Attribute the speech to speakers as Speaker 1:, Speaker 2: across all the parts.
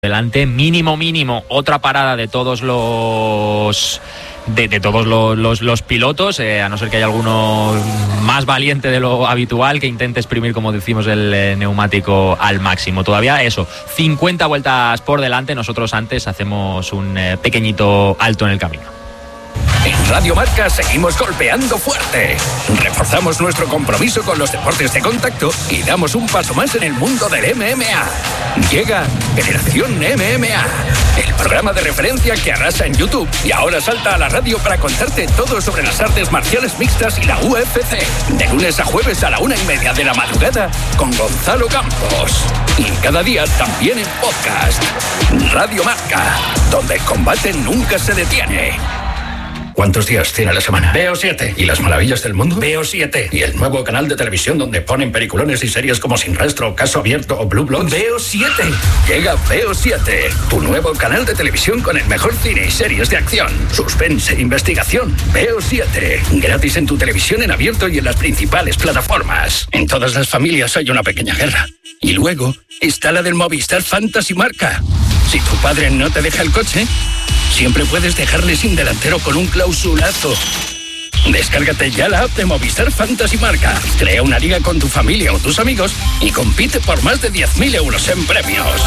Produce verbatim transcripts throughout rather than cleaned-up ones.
Speaker 1: delante, mínimo, mínimo, otra parada de todos los de, de todos los, los, los pilotos, eh, a no ser que haya alguno más valiente de lo habitual que intente exprimir, como decimos, el eh, neumático al máximo. Todavía eso, cincuenta vueltas por delante. Nosotros antes hacemos un eh, pequeñito alto en el camino.
Speaker 2: En Radio Marca seguimos golpeando fuerte. Reforzamos nuestro compromiso con los deportes de contacto y damos un paso más en el mundo del M M A. Llega Generación M M A, el programa de referencia que arrasa en YouTube y ahora salta a la radio para contarte todo sobre las artes marciales mixtas y la U F C. De lunes a jueves a la una y media de la madrugada con Gonzalo Campos. Y cada día también en podcast. Radio Marca, donde el combate nunca se detiene. ¿Cuántos días tiene la semana? Veo siete. ¿Y las maravillas del mundo? Veo siete. ¿Y el nuevo canal de televisión donde ponen peliculones y series como Sin Rastro, Caso Abierto o Blue Bloods? Veo siete. Llega Veo siete, tu nuevo canal de televisión con el mejor cine y series de acción, suspense, investigación. Veo siete. Gratis en tu televisión en abierto y en las principales plataformas. En todas las familias hay una pequeña guerra. Y luego está la del Movistar Fantasy Marca. Si tu padre no te deja el coche, siempre puedes dejarle sin delantero con un clausulazo. Descárgate ya la app de Movistar Fantasy Marca. Crea una liga con tu familia o tus amigos y compite por más de diez mil euros en premios.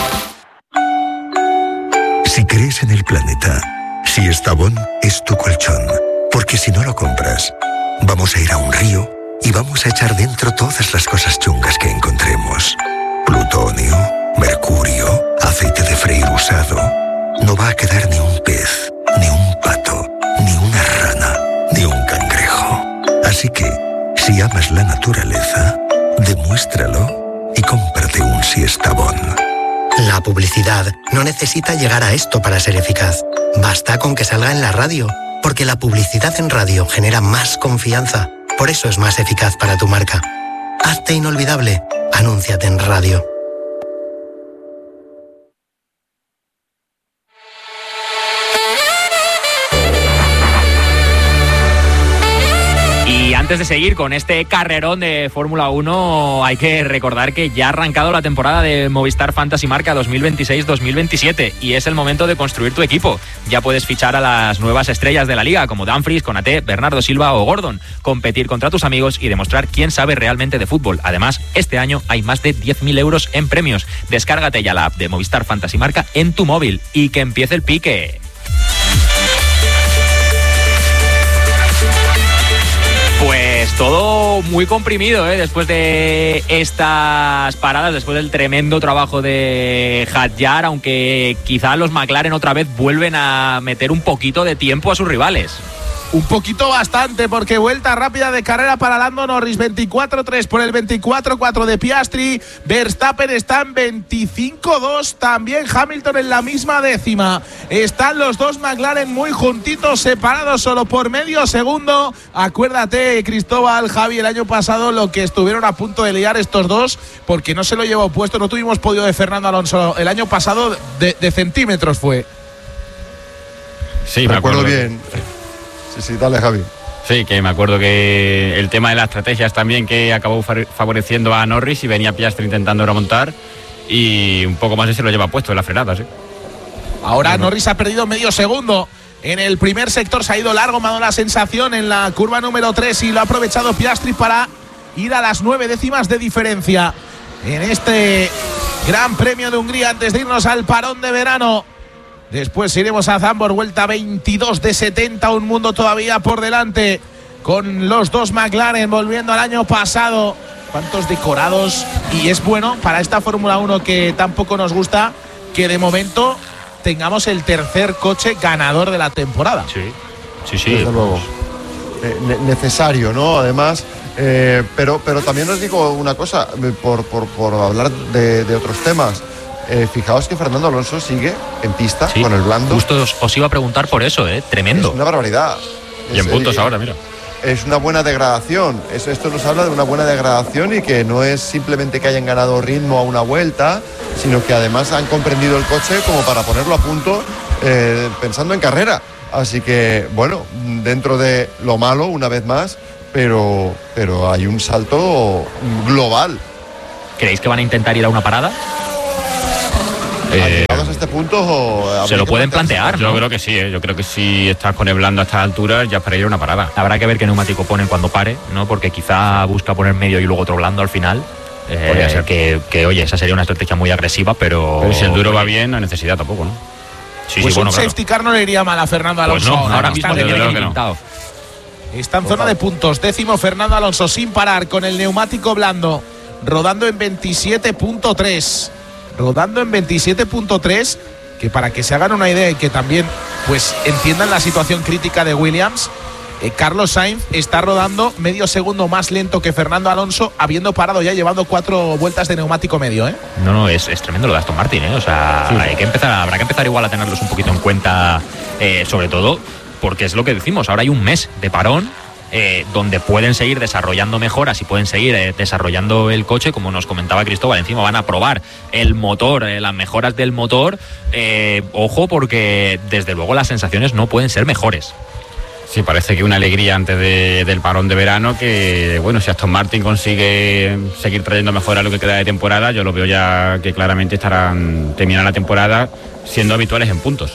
Speaker 3: Si crees en el planeta, Siestabón es tu colchón. Porque si no lo compras, vamos a ir a un río y vamos a echar dentro todas las cosas chungas que encontremos. Plutonio, mercurio, aceite de freír usado. No va a quedar ni un pez, ni un pato, ni una rana, ni un cangrejo. Así que, si amas la naturaleza, demuéstralo y cómprate un Siestabón.
Speaker 4: La publicidad no necesita llegar a esto para ser eficaz. Basta con que salga en la radio, porque la publicidad en radio genera más confianza. Por eso es más eficaz para tu marca. Hazte inolvidable. Anúnciate en radio.
Speaker 1: Antes de seguir con este carrerón de Fórmula uno, hay que recordar que ya ha arrancado la temporada de Movistar Fantasy Marca dos mil veintiséis dos mil veintisiete y es el momento de construir tu equipo. Ya puedes fichar a las nuevas estrellas de la liga como Dumfries, Konaté, Bernardo Silva o Gordon, competir contra tus amigos y demostrar quién sabe realmente de fútbol. Además, este año hay más de diez mil euros en premios. Descárgate ya la app de Movistar Fantasy Marca en tu móvil y que empiece el pique. Pues todo muy comprimido, ¿eh? Después de estas paradas, después del tremendo trabajo de Hadjar, aunque quizá los McLaren otra vez vuelven a meter un poquito de tiempo a sus rivales.
Speaker 5: Un poquito bastante, porque vuelta rápida de carrera para Lando Norris, veinticuatro tres por el veinticuatro cuatro de Piastri. Verstappen está en veinticinco dos, también Hamilton en la misma décima. Están los dos McLaren muy juntitos, separados solo por medio segundo. Acuérdate, Cristóbal, Javi, el año pasado lo que estuvieron a punto de liar estos dos, porque no se lo llevó puesto, no tuvimos podio de Fernando Alonso el año pasado, de, de centímetros fue.
Speaker 6: Sí, me acuerdo bien. Sí, sí, dale, Javi. Sí, que me acuerdo que el tema de las estrategias también, que acabó favoreciendo a Norris y venía Piastri intentando remontar y un poco más ese lo lleva puesto en la frenada, sí.
Speaker 5: Ahora bueno. Norris ha perdido medio segundo. En el primer sector se ha ido largo, me ha dado la sensación en la curva número tres y lo ha aprovechado Piastri para ir a las nueve décimas de diferencia en este Gran Premio de Hungría antes de irnos al parón de verano. Después iremos a Zandvoort, vuelta veintidós de setenta, un mundo todavía por delante con los dos McLaren volviendo al año pasado. Cuántos decorados, y es bueno para esta Fórmula uno que tampoco nos gusta que de momento tengamos el tercer coche ganador de la temporada.
Speaker 1: Sí, sí, sí.
Speaker 7: Desde luego. Eh, ne- necesario, ¿no? Además, eh, pero, pero también os digo una cosa, por, por, por hablar de, de otros temas. Eh, fijaos que Fernando Alonso sigue en pista, sí, con el blando.
Speaker 1: Justo os, os iba a preguntar por eso, ¿eh? Tremendo.
Speaker 7: Es una barbaridad.
Speaker 6: Y en
Speaker 7: es,
Speaker 6: puntos
Speaker 7: eh,
Speaker 6: ahora, mira.
Speaker 7: Es una buena degradación. Eso, esto nos habla de una buena degradación y que no es simplemente que hayan ganado ritmo a una vuelta, sino que además han comprendido el coche como para ponerlo a punto eh, pensando en carrera. Así que, bueno, dentro de lo malo, una vez más, pero, pero hay un salto global.
Speaker 1: ¿Creéis que van a intentar ir a una parada?
Speaker 7: Eh, ¿Llegados a este punto o
Speaker 1: se lo pueden plantear?
Speaker 6: Yo
Speaker 1: ¿no?
Speaker 6: creo que sí, ¿eh? Yo creo que si estás con el blando a estas alturas, ya es para ir a una parada.
Speaker 1: Habrá que ver qué neumático ponen cuando pare, ¿no? Porque quizá busca poner medio y luego otro blando al final. Eh, ser. Que, que, oye, esa sería una estrategia muy agresiva, pero...
Speaker 6: pero si el duro va bien, no hay necesidad tampoco, ¿no?
Speaker 5: Sí, pues sí, bueno, un safety car no le iría mal a Fernando Alonso.
Speaker 1: Pues no, ahora mismo le tiene que
Speaker 5: pintado. Está en zona de puntos. Décimo Fernando Alonso sin parar con el neumático blando. Rodando en veintisiete punto tres. Rodando en veintisiete punto tres. Que para que se hagan una idea y que también pues entiendan la situación crítica de Williams, eh, Carlos Sainz está rodando medio segundo más lento que Fernando Alonso, habiendo parado ya, llevando cuatro vueltas de neumático medio, ¿eh?
Speaker 1: No, no, es, es tremendo lo de Aston Martin, ¿eh? O sea, sí. hay que empezar, habrá que empezar igual a tenerlos un poquito en cuenta, eh, sobre todo porque es lo que decimos, ahora hay un mes de parón. Eh, donde pueden seguir desarrollando mejoras y pueden seguir eh, desarrollando el coche, como nos comentaba Cristóbal. Encima van a probar el motor, eh, las mejoras del motor. Eh, ojo, porque desde luego las sensaciones no pueden ser mejores.
Speaker 6: Sí, parece que una alegría antes de, del parón de verano, que bueno, si Aston Martin consigue seguir trayendo mejoras lo que queda de temporada, yo lo veo ya que claramente estarán terminando la temporada siendo habituales en puntos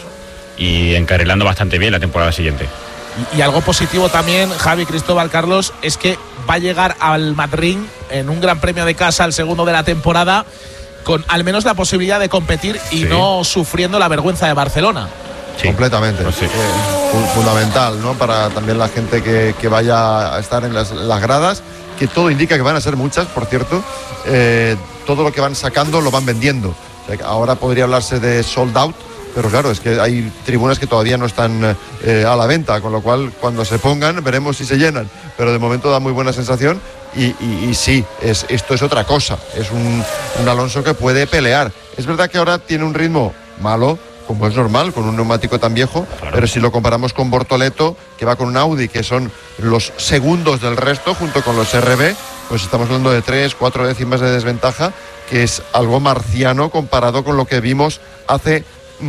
Speaker 6: y encarrilando bastante bien la temporada siguiente.
Speaker 5: Y, y algo positivo también, Javi, Cristóbal, Carlos, es que va a llegar al Madrid en un gran premio de casa, el segundo de la temporada, con al menos la posibilidad de competir y sí. no sufriendo la vergüenza de Barcelona.
Speaker 7: Sí. Completamente. Pues sí. eh, fundamental, ¿no? Para también la gente que, que vaya a estar en las, las gradas, que todo indica que van a ser muchas, por cierto. Eh, todo lo que van sacando lo van vendiendo. O sea, que ahora podría hablarse de sold out, pero claro, es que hay tribunas que todavía no están eh, a la venta, con lo cual cuando se pongan veremos si se llenan, pero de momento da muy buena sensación y, y, y sí, es, esto es otra cosa, es un, un Alonso que puede pelear. Es verdad que ahora tiene un ritmo malo, como es normal, con un neumático tan viejo, claro. pero si lo comparamos con Bortoleto, que va con un Audi, que son los segundos del resto, junto con los R B, pues estamos hablando de tres, cuatro décimas de desventaja, que es algo marciano comparado con lo que vimos hace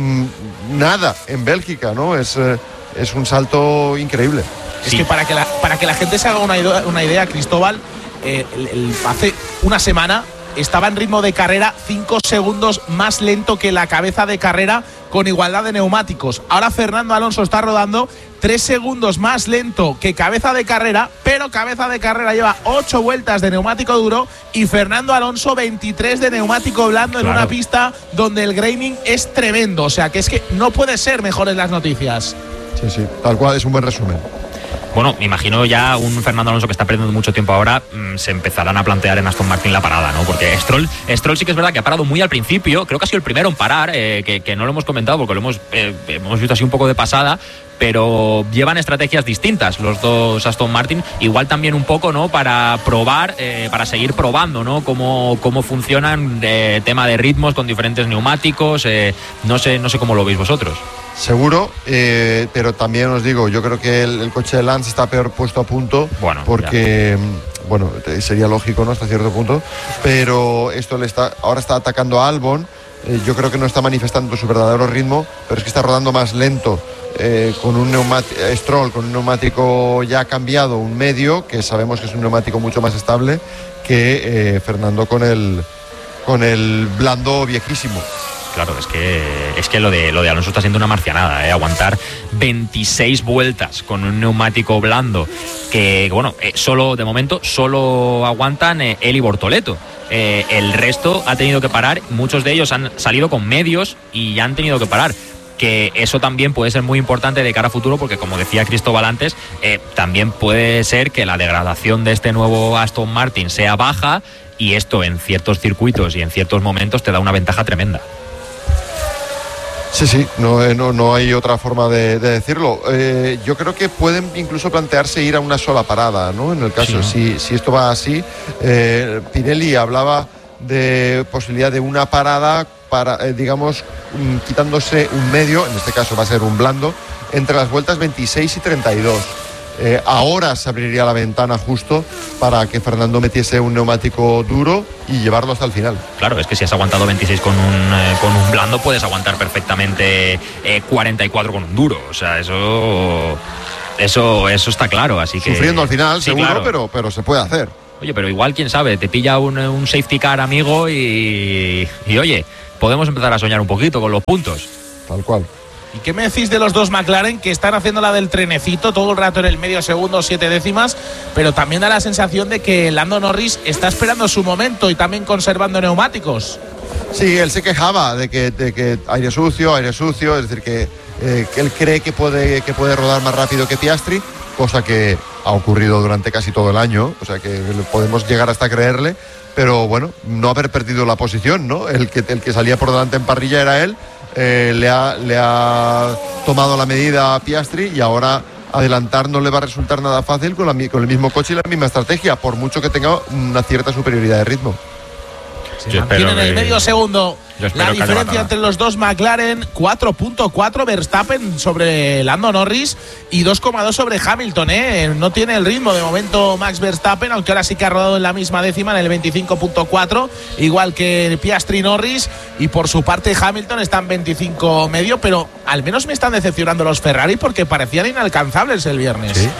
Speaker 7: nada en Bélgica, ¿no? Es, eh, es un salto increíble.
Speaker 5: Es sí. que para que la, para que la gente se haga una idea, una idea Cristóbal, eh, el, el, hace una semana estaba en ritmo de carrera cinco segundos más lento que la cabeza de carrera con igualdad de neumáticos. Ahora Fernando Alonso está rodando tres segundos más lento que cabeza de carrera, pero cabeza de carrera lleva ocho vueltas de neumático duro y Fernando Alonso veintitrés de neumático blando claro. en una pista donde el graining es tremendo. O sea que es que no puede ser mejores las noticias.
Speaker 7: Sí, sí, tal cual, es un buen resumen.
Speaker 1: Bueno, me imagino ya un Fernando Alonso que está perdiendo mucho tiempo ahora, mmm, se empezarán a plantear en Aston Martin la parada, ¿no? Porque Stroll, Stroll sí que es verdad que ha parado muy al principio, creo que ha sido el primero en parar, eh, que, que no lo hemos comentado porque lo hemos, eh, hemos visto así un poco de pasada, pero llevan estrategias distintas los dos Aston Martin, igual también un poco, ¿no? Para probar, eh, para seguir probando, ¿no? Cómo, cómo funcionan, eh, tema de ritmos con diferentes neumáticos, eh, no sé, no sé cómo lo veis vosotros.
Speaker 7: Seguro, eh, pero también os digo, yo creo que el, el coche de Lance está peor puesto a punto,
Speaker 1: bueno,
Speaker 7: porque, ya. bueno, sería lógico, ¿no? Hasta cierto punto, pero esto le está, ahora está atacando a Albon, eh, yo creo que no está manifestando su verdadero ritmo, pero es que está rodando más lento, eh, con un neumático, Stroll, con un neumático ya cambiado, un medio, que sabemos que es un neumático mucho más estable, que eh, Fernando con el, con el blando viejísimo.
Speaker 1: Claro, es que es que lo de lo de Alonso está siendo una marcianada, ¿eh? Aguantar veintiséis vueltas con un neumático blando que, bueno, eh, solo de momento solo aguantan eh, él y Bortoleto. Eh, el resto ha tenido que parar, muchos de ellos han salido con medios y ya han tenido que parar. Que eso también puede ser muy importante de cara a futuro porque, como decía Cristóbal antes, eh, también puede ser que la degradación de este nuevo Aston Martin sea baja y esto en ciertos circuitos y en ciertos momentos te da una ventaja tremenda.
Speaker 7: Sí, sí, no, no, no hay otra forma de, de decirlo. Eh, yo creo que pueden incluso plantearse ir a una sola parada, ¿no? En el caso, sí. si, si esto va así, eh, Pirelli hablaba de posibilidad de una parada para, eh, digamos, um, quitándose un medio, en este caso va a ser un blando, entre las vueltas veintiséis y treinta y dos. Eh, ahora se abriría la ventana justo para que Fernando metiese un neumático duro y llevarlo hasta el final.
Speaker 1: Claro, es que si has aguantado veintiséis con un, eh, con un blando, puedes aguantar perfectamente eh, cuarenta y cuatro con un duro. O sea, eso, eso, eso está claro. Así que
Speaker 7: sufriendo al final,
Speaker 1: sí,
Speaker 7: seguro,
Speaker 1: claro.
Speaker 7: pero, pero se puede hacer.
Speaker 1: Oye, pero igual, quién sabe, te pilla un, un safety car amigo y, y oye, podemos empezar a soñar un poquito con los puntos.
Speaker 7: Tal cual.
Speaker 5: ¿Y qué me decís de los dos McLaren que están haciendo la del trenecito todo el rato en el medio segundo, siete décimas, pero también da la sensación de que Lando Norris está esperando su momento y también conservando neumáticos?
Speaker 7: Sí, él se quejaba de que, de que aire sucio, aire sucio, es decir, que, eh, que él cree que puede, que puede rodar más rápido que Piastri, cosa que ha ocurrido durante casi todo el año, o sea que podemos llegar hasta creerle, pero bueno, no haber perdido la posición, ¿no? El que, el que salía por delante en parrilla era él. Eh, le, ha, le ha tomado la medida a Piastri y ahora adelantar no le va a resultar nada fácil con, la, con el mismo coche y la misma estrategia, por mucho que tenga una cierta superioridad de ritmo.
Speaker 5: Se mantiene en el medio segundo la diferencia entre los dos McLaren, cuatro punto cuatro Verstappen sobre Lando Norris y dos coma dos sobre Hamilton, ¿eh? No tiene el ritmo de momento Max Verstappen, aunque ahora sí que ha rodado en la misma décima, en el veinticinco punto cuatro, igual que Piastri Norris, y por su parte Hamilton está en veinticinco medio, pero al menos me están decepcionando los Ferrari porque parecían inalcanzables el viernes.
Speaker 7: Sí,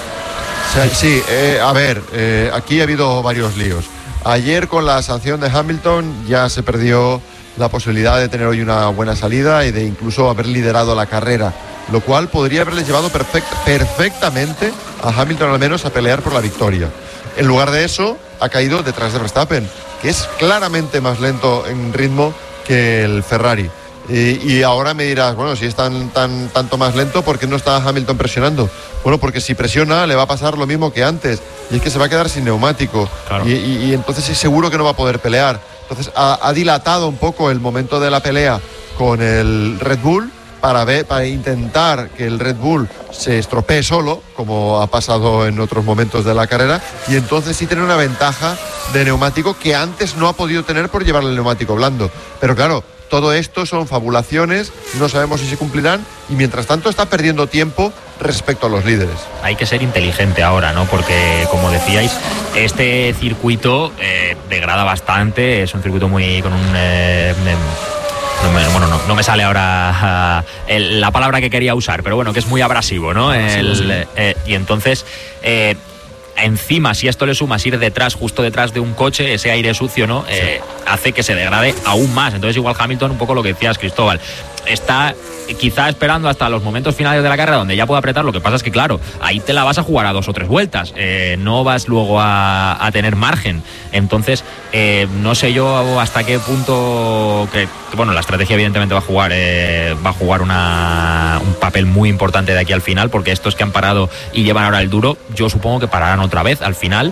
Speaker 7: o sea, sí eh, a ver, eh, aquí ha habido varios líos. Ayer con la sanción de Hamilton ya se perdió la posibilidad de tener hoy una buena salida y de incluso haber liderado la carrera, lo cual podría haberle llevado perfect, perfectamente a Hamilton al menos a pelear por la victoria. En lugar de eso, ha caído detrás de Verstappen, que es claramente más lento en ritmo que el Ferrari. Y, y ahora me dirás, bueno, si es tan, tan, tanto más lento, ¿por qué no está Hamilton presionando? Bueno, porque si presiona le va a pasar lo mismo que antes, y es que se va a quedar sin neumático, claro. y, y, y entonces es seguro que no va a poder pelear. Entonces ha, ha dilatado un poco el momento de la pelea con el Red Bull para, ver, para intentar que el Red Bull se estropee solo, como ha pasado en otros momentos de la carrera, y entonces sí tener una ventaja de neumático que antes no ha podido tener por llevarle el neumático blando. Pero claro, todo esto son fabulaciones, no sabemos si se cumplirán, y mientras tanto está perdiendo tiempo respecto a los líderes.
Speaker 1: Hay que ser inteligente ahora, ¿no? Porque, como decíais, este circuito eh, degrada bastante, es un circuito muy con un... Eh, no me, bueno, no, no me sale ahora uh, el, la palabra que quería usar, pero bueno, que es muy abrasivo, ¿no? El, sí, sí. Eh, y entonces... Eh, encima, si esto le sumas ir detrás, justo detrás de un coche, ese aire sucio, ¿no? Eh, sí. Hace que se degrade aún más. Entonces igual Hamilton, un poco lo que decías, Cristóbal, está quizá esperando hasta los momentos finales de la carrera donde ya puede apretar. Lo que pasa es que, claro, ahí te la vas a jugar a dos o tres vueltas, eh, no vas luego a, a tener margen. Entonces eh, no sé yo hasta qué punto que, que bueno, la estrategia evidentemente va a jugar eh, va a jugar una, un papel muy importante de aquí al final, porque estos que han parado y llevan ahora el duro, yo supongo que pararán otra vez al final.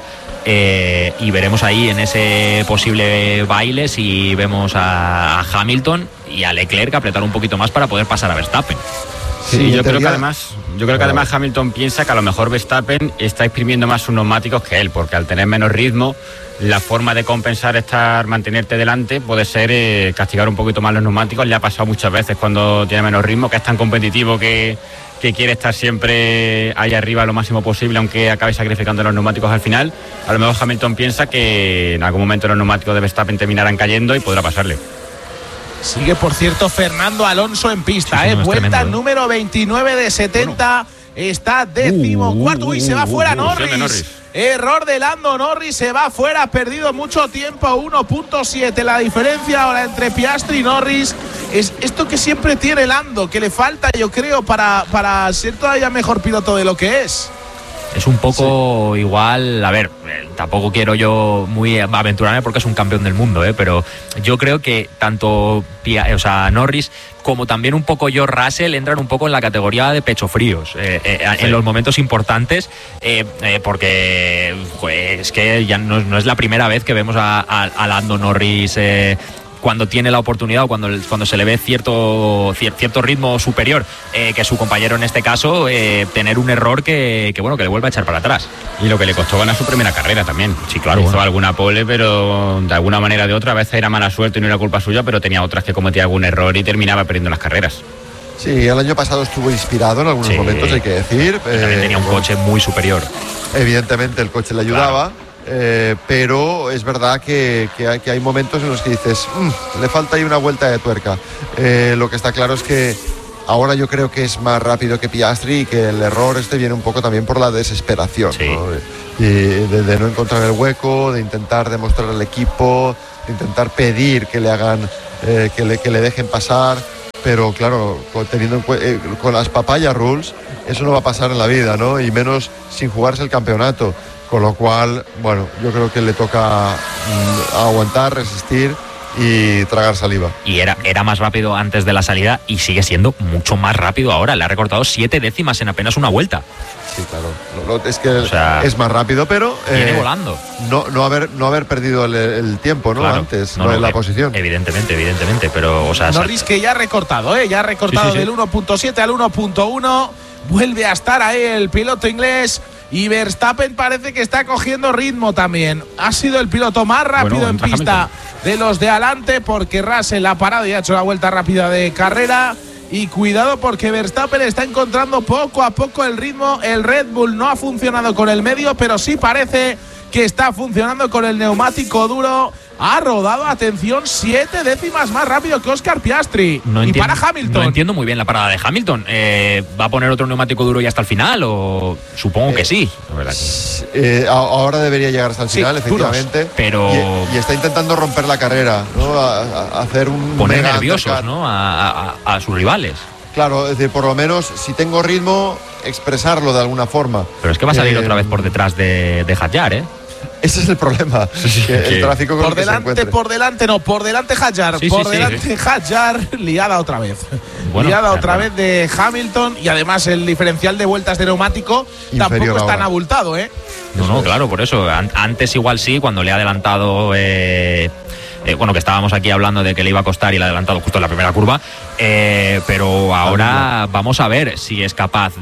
Speaker 1: Eh, y veremos ahí en ese posible baile si vemos a, a Hamilton y a Leclerc apretar un poquito más para poder pasar a Verstappen.
Speaker 6: Sí, sí, yo creo que además yo creo que además Hamilton piensa que a lo mejor Verstappen está exprimiendo más sus neumáticos que él, porque al tener menos ritmo, la forma de compensar estar mantenerte delante puede ser eh, castigar un poquito más los neumáticos. Le ha pasado muchas veces cuando tiene menos ritmo, que es tan competitivo que que quiere estar siempre ahí arriba lo máximo posible, aunque acabe sacrificando los neumáticos al final. A lo mejor Hamilton piensa que en algún momento los neumáticos de Verstappen terminarán cayendo y podrá pasarle.
Speaker 5: Sigue, por cierto, Fernando Alonso en pista, sí, ¿eh? Vuelta tremendo, número veintinueve de setenta. Bueno. Está décimo cuarto. Uy, se va fuera uh, uh, Norris. Norris. Error de Lando Norris, se va fuera, ha perdido mucho tiempo, uno punto siete la diferencia ahora entre Piastri y Norris. Es esto que siempre tiene Lando, que le falta, yo creo, para, para ser todavía mejor piloto de lo que es.
Speaker 1: Es un poco sí. igual, a ver, eh, tampoco quiero yo muy aventurarme porque es un campeón del mundo, eh, pero yo creo que tanto o sea, Norris como también un poco George Russell entran un poco en la categoría de pecho fríos eh, eh, sí. en los momentos importantes, eh, eh, porque pues, es que ya no, no es la primera vez que vemos a, a, a Lando Norris eh, cuando tiene la oportunidad o cuando, cuando se le ve cierto, cierto ritmo superior eh, que su compañero en este caso, eh, tener un error que, que bueno que le vuelve a echar para atrás.
Speaker 6: Y lo que le costó ganar su primera carrera también.
Speaker 1: Sí, claro.
Speaker 6: Hizo
Speaker 1: bueno.
Speaker 6: alguna pole, pero de alguna manera o de otra, a veces era mala suerte y no era culpa suya, pero tenía otras que cometía algún error y terminaba perdiendo las carreras.
Speaker 7: Sí, el año pasado estuvo inspirado en algunos sí. momentos, hay que decir.
Speaker 1: Y también eh, tenía un coche muy superior.
Speaker 7: Evidentemente el coche le ayudaba. Claro. Eh, pero es verdad que, que, hay, que hay momentos en los que dices mmm, le falta ahí una vuelta de tuerca. Eh, lo que está claro es que ahora yo creo que es más rápido que Piastri y que el error este viene un poco también por la desesperación,
Speaker 1: sí.
Speaker 7: ¿no? Y de, de no encontrar el hueco, de intentar demostrar al equipo, de intentar pedir que le hagan, eh, que, le, que le dejen pasar. Pero claro, teniendo en cu- eh, con las papaya rules, eso no va a pasar en la vida, ¿no? Y menos sin jugarse el campeonato. Con lo cual, bueno, yo creo que le toca mm, aguantar, resistir y tragar saliva.
Speaker 1: Y era, era más rápido antes de la salida y sigue siendo mucho más rápido ahora. Le ha recortado siete décimas en apenas una vuelta.
Speaker 7: Sí, claro. Lo, lo, es que
Speaker 1: o sea,
Speaker 7: es más rápido, pero
Speaker 1: viene
Speaker 7: eh,
Speaker 1: volando.
Speaker 7: No, no haber, no haber perdido el, el tiempo, ¿no?
Speaker 1: Claro.
Speaker 7: Antes,
Speaker 1: no,
Speaker 7: no,
Speaker 1: no,
Speaker 7: en la
Speaker 1: eh,
Speaker 7: posición.
Speaker 1: Evidentemente, evidentemente, pero o sea,
Speaker 5: Norris que ya ha recortado, ¿eh? Ya ha recortado
Speaker 1: sí, sí, sí.
Speaker 5: del uno punto siete al uno punto uno. Vuelve a estar ahí el piloto inglés. Y Verstappen parece que está cogiendo ritmo también. Ha sido el piloto más rápido
Speaker 1: bueno,
Speaker 5: en pista Hamilton. De los de adelante, porque Russell ha parado y ha hecho la vuelta rápida de carrera. Y cuidado porque Verstappen está encontrando poco a poco el ritmo. El Red Bull no ha funcionado con el medio, pero sí parece que está funcionando con el neumático duro. Ha rodado, atención, siete décimas más rápido que Oscar Piastri.
Speaker 1: No
Speaker 5: y
Speaker 1: entiendo,
Speaker 5: para Hamilton.
Speaker 1: No entiendo muy bien la parada de Hamilton. Eh, ¿Va a poner otro neumático duro y hasta el final? O supongo eh, que sí. La verdad que...
Speaker 7: eh, ahora debería llegar hasta el final, sí, efectivamente.
Speaker 1: Duros, pero
Speaker 7: y, y está intentando romper la carrera, ¿no? A, a hacer un
Speaker 1: poner nerviosos, ¿no? A, a, a sus rivales.
Speaker 7: Claro, es decir, por lo menos si tengo ritmo, expresarlo de alguna forma.
Speaker 1: Pero es que va a salir
Speaker 7: eh,
Speaker 1: otra vez por detrás de, de Hadjar, ¿eh?
Speaker 7: Ese es el problema. Que el tráfico con
Speaker 5: por
Speaker 7: el que
Speaker 5: delante,
Speaker 7: se
Speaker 5: por delante, no, por delante Hadjar,
Speaker 1: sí,
Speaker 5: por
Speaker 1: sí,
Speaker 5: delante
Speaker 1: sí.
Speaker 5: Hadjar, liada otra vez.
Speaker 1: Bueno,
Speaker 5: liada
Speaker 1: claro,
Speaker 5: otra
Speaker 1: claro.
Speaker 5: vez de Hamilton y además el diferencial de vueltas de neumático
Speaker 7: inferior
Speaker 5: tampoco es tan
Speaker 7: ahora.
Speaker 5: abultado, ¿eh?
Speaker 1: No, no, claro, por eso. Antes igual sí, cuando le ha adelantado. Eh, eh, bueno, que estábamos aquí hablando de que le iba a costar y le ha adelantado justo en la primera curva. Eh, pero ahora vamos a ver si es capaz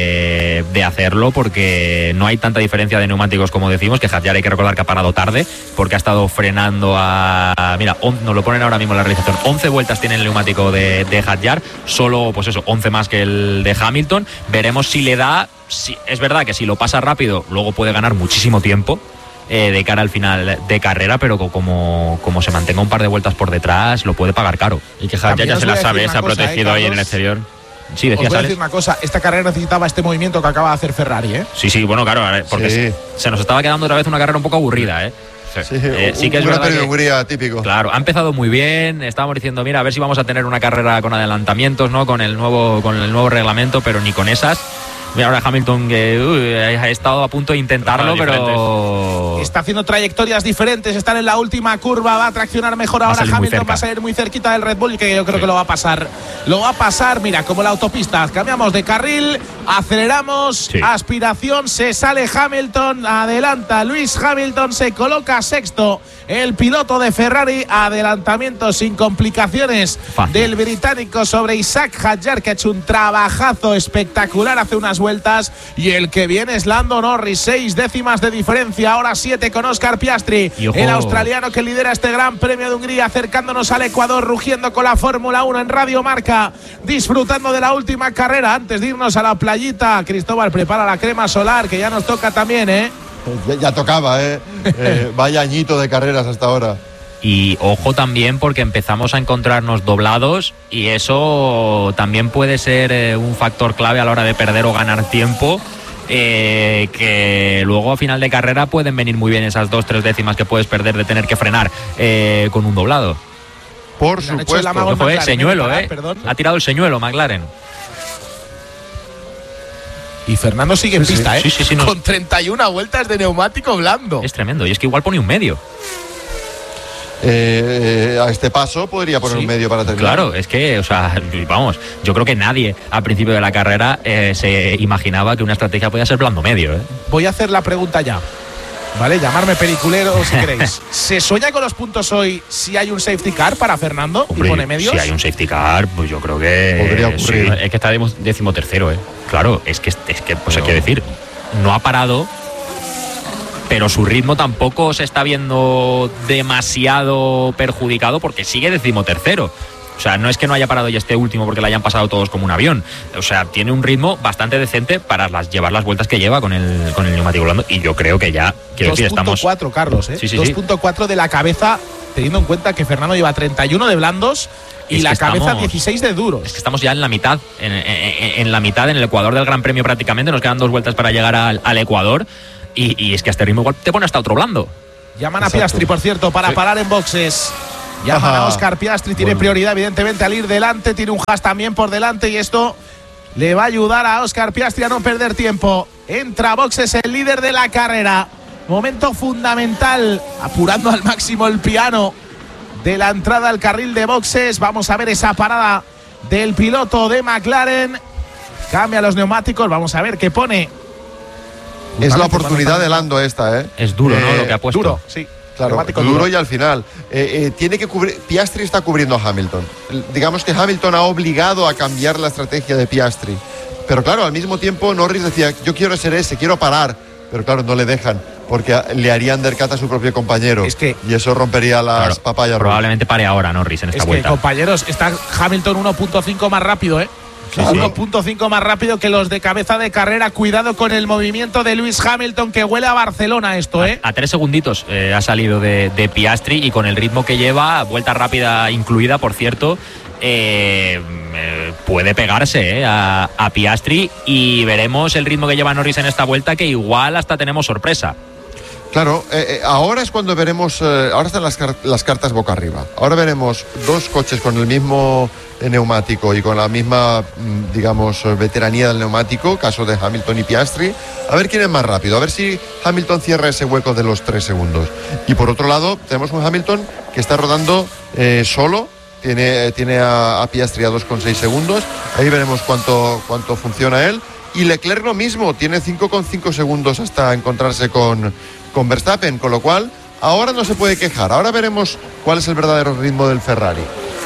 Speaker 1: de, de hacerlo, porque no hay tanta diferencia de neumáticos como decimos. Que Hadjar hay que recordar que ha parado tarde porque ha estado frenando a. Mira, on, nos lo ponen ahora mismo en la realización. once vueltas tiene el neumático de, de Hadjar, solo, pues eso, once más que el de Hamilton. Veremos si le da. Si, es verdad que si lo pasa rápido, luego puede ganar muchísimo tiempo. Eh, de cara al final de carrera, pero como, como se mantenga un par de vueltas por detrás, lo puede pagar caro.
Speaker 6: Y que Hadjar ya se la sabe, se ha protegido ahí en el exterior.
Speaker 1: Sí, decía,
Speaker 5: Os voy a
Speaker 1: ¿sales?
Speaker 5: decir una cosa, esta carrera necesitaba este movimiento que acaba de hacer Ferrari, ¿eh?
Speaker 1: Sí, sí, bueno, claro, porque
Speaker 7: Sí.
Speaker 1: se, se nos estaba quedando otra vez una carrera un poco aburrida, ¿eh?
Speaker 7: Sí,
Speaker 1: Eh, sí que es
Speaker 7: un Gran
Speaker 1: verdad
Speaker 7: Premio de
Speaker 1: que-
Speaker 7: Hungría típico.
Speaker 1: Claro, ha empezado muy bien. Estábamos diciendo, mira, a ver si vamos a tener una carrera con adelantamientos, ¿no? Con el nuevo, con el nuevo reglamento, pero ni con esas. Mira, ahora Hamilton que uy, ha estado a punto de intentarlo,
Speaker 6: Pero
Speaker 1: pero.
Speaker 5: Está haciendo trayectorias diferentes, están en la última curva, va a traccionar mejor
Speaker 1: Va a
Speaker 5: ahora
Speaker 1: salir muy
Speaker 5: Hamilton,
Speaker 1: cerca.
Speaker 5: va a salir muy cerquita del Red Bull y que yo creo
Speaker 1: Sí.
Speaker 5: que lo va a pasar. Lo va a pasar, mira, como la autopista, cambiamos de carril, aceleramos,
Speaker 1: Sí.
Speaker 5: aspiración, se sale Hamilton, adelanta Luis Hamilton, se coloca sexto el piloto de Ferrari, adelantamiento sin complicaciones
Speaker 1: Fácil.
Speaker 5: del británico sobre Isaac Hadjar, que ha hecho un trabajazo espectacular hace unas vueltas, y el que viene es Lando Norris, seis décimas de diferencia, ahora siete con Oscar Piastri,
Speaker 1: Y ojo-
Speaker 5: el australiano que lidera este Gran Premio de Hungría, acercándonos al Ecuador, rugiendo con la Fórmula uno en Radio Marca, disfrutando de la última carrera. Antes de irnos a la playita, Cristóbal prepara la crema solar, que ya nos toca también, ¿eh?
Speaker 7: Ya, ya tocaba, ¿eh? eh vaya añito de carreras hasta ahora.
Speaker 1: Y ojo también porque empezamos a encontrarnos doblados y eso también puede ser eh, un factor clave a la hora de perder o ganar tiempo, eh, que luego a final de carrera pueden venir muy bien esas dos, tres décimas que puedes perder de tener que frenar eh, con un doblado.
Speaker 7: Por
Speaker 5: Le han hecho el
Speaker 7: supuesto.
Speaker 5: amago.
Speaker 1: Ojo, eh,
Speaker 5: McLaren,
Speaker 1: señuelo,
Speaker 5: ¿eh?
Speaker 1: eh.
Speaker 5: Perdón.
Speaker 1: Ha tirado el señuelo McLaren.
Speaker 5: Y Fernando sigue en
Speaker 7: Sí, sí.
Speaker 5: pista, ¿eh?
Speaker 1: Sí, sí, sí, no.
Speaker 5: Con treinta y una vueltas de neumático blando.
Speaker 1: Es tremendo. Y es que igual pone un medio.
Speaker 7: Eh, eh, a este paso podría poner
Speaker 5: Sí.
Speaker 7: un medio para terminar.
Speaker 1: Claro, es que, o sea, vamos, yo creo que nadie al principio de la carrera eh, se imaginaba que una estrategia podía ser blando medio, ¿eh?
Speaker 5: Voy a hacer la pregunta ya. ¿Vale? Llamarme periculero si queréis. ¿Se sueña con los puntos hoy si hay un safety car para Fernando
Speaker 1: Hombre,
Speaker 5: y pone medios?
Speaker 1: si hay un safety car, pues yo creo que
Speaker 7: Podría ocurrir.
Speaker 1: sí.
Speaker 6: Es que está décimo tercero, ¿eh?
Speaker 1: Claro, es que, es que pues hay
Speaker 6: Pero-
Speaker 1: que decir, no ha parado, pero su ritmo tampoco se está viendo demasiado perjudicado porque sigue decimotercero. O sea, no es que no haya parado y esté último porque le hayan pasado todos como un avión. O sea, tiene un ritmo bastante decente para las, llevar las vueltas que lleva con el, con el neumático blando. Y yo creo que ya, quiero decir,
Speaker 5: dos punto
Speaker 1: estamos...
Speaker 5: cuatro, Carlos, ¿eh?
Speaker 1: Sí, sí, sí.
Speaker 5: dos punto cuatro de la cabeza teniendo en cuenta que Fernando lleva treinta y uno de blandos y la cabeza estamos, dieciséis de duros.
Speaker 1: Es que estamos ya en la mitad, en, en, en la mitad, en el Ecuador del Gran Premio prácticamente. Nos quedan dos vueltas para llegar al, al Ecuador y, y es que a este ritmo igual te pone hasta otro blando.
Speaker 5: Llaman a Piastri, por cierto, para sí. parar en boxes. Llaman Ajá. a Óscar Piastri, tiene bueno. prioridad evidentemente al ir delante, tiene un Haas también por delante y esto le va a ayudar a Óscar Piastri a no perder tiempo. Entra a boxes el líder de la carrera. Momento fundamental, apurando al máximo el piano de la entrada al carril de boxes. Vamos a ver esa parada del piloto de McLaren. Cambia los neumáticos, vamos a ver qué pone.
Speaker 7: Es la oportunidad de Lando esta, ¿eh?
Speaker 1: Es duro,
Speaker 7: eh,
Speaker 1: ¿no? Lo que ha puesto.
Speaker 5: Duro, sí.
Speaker 7: Claro, duro, duro y al final. Eh, eh, tiene que cubrir. Piastri está cubriendo a Hamilton. Digamos que Hamilton ha obligado a cambiar la estrategia de Piastri. Pero claro, al mismo tiempo Norris decía, yo quiero ser ese, quiero parar. Pero claro, no le dejan, porque le haría undercut a su propio compañero. Es que, y eso rompería las claro, papayas.
Speaker 1: Probablemente pare ahora Norris en esta
Speaker 5: es
Speaker 1: vuelta.
Speaker 5: Que, compañeros, está Hamilton uno punto cinco más rápido, ¿eh? Claro. uno punto cinco más rápido que los de cabeza de carrera. Cuidado con el movimiento de Lewis Hamilton, que huele a Barcelona esto, ¿eh?
Speaker 1: A, a tres segunditos eh, ha salido de, de Piastri y con el ritmo que lleva, vuelta rápida incluida, por cierto, eh, eh, puede pegarse eh, a, a Piastri y veremos el ritmo que lleva Norris en esta vuelta, que igual hasta tenemos sorpresa.
Speaker 7: Claro, eh, eh, ahora es cuando veremos, eh, ahora están las, car- las cartas boca arriba. Ahora veremos dos coches con el mismo eh, neumático y con la misma, mm, digamos, veteranía del neumático, caso de Hamilton y Piastri. A ver quién es más rápido, a ver si Hamilton cierra ese hueco de los tres segundos. Y por otro lado, tenemos un Hamilton que está rodando eh, solo, tiene, tiene a, a Piastri a dos coma seis segundos. Ahí veremos cuánto, cuánto funciona él. Y Leclerc lo mismo, tiene cinco coma cinco segundos hasta encontrarse con, con Verstappen, con lo cual ahora no se puede quejar. Ahora veremos cuál es el verdadero ritmo del Ferrari.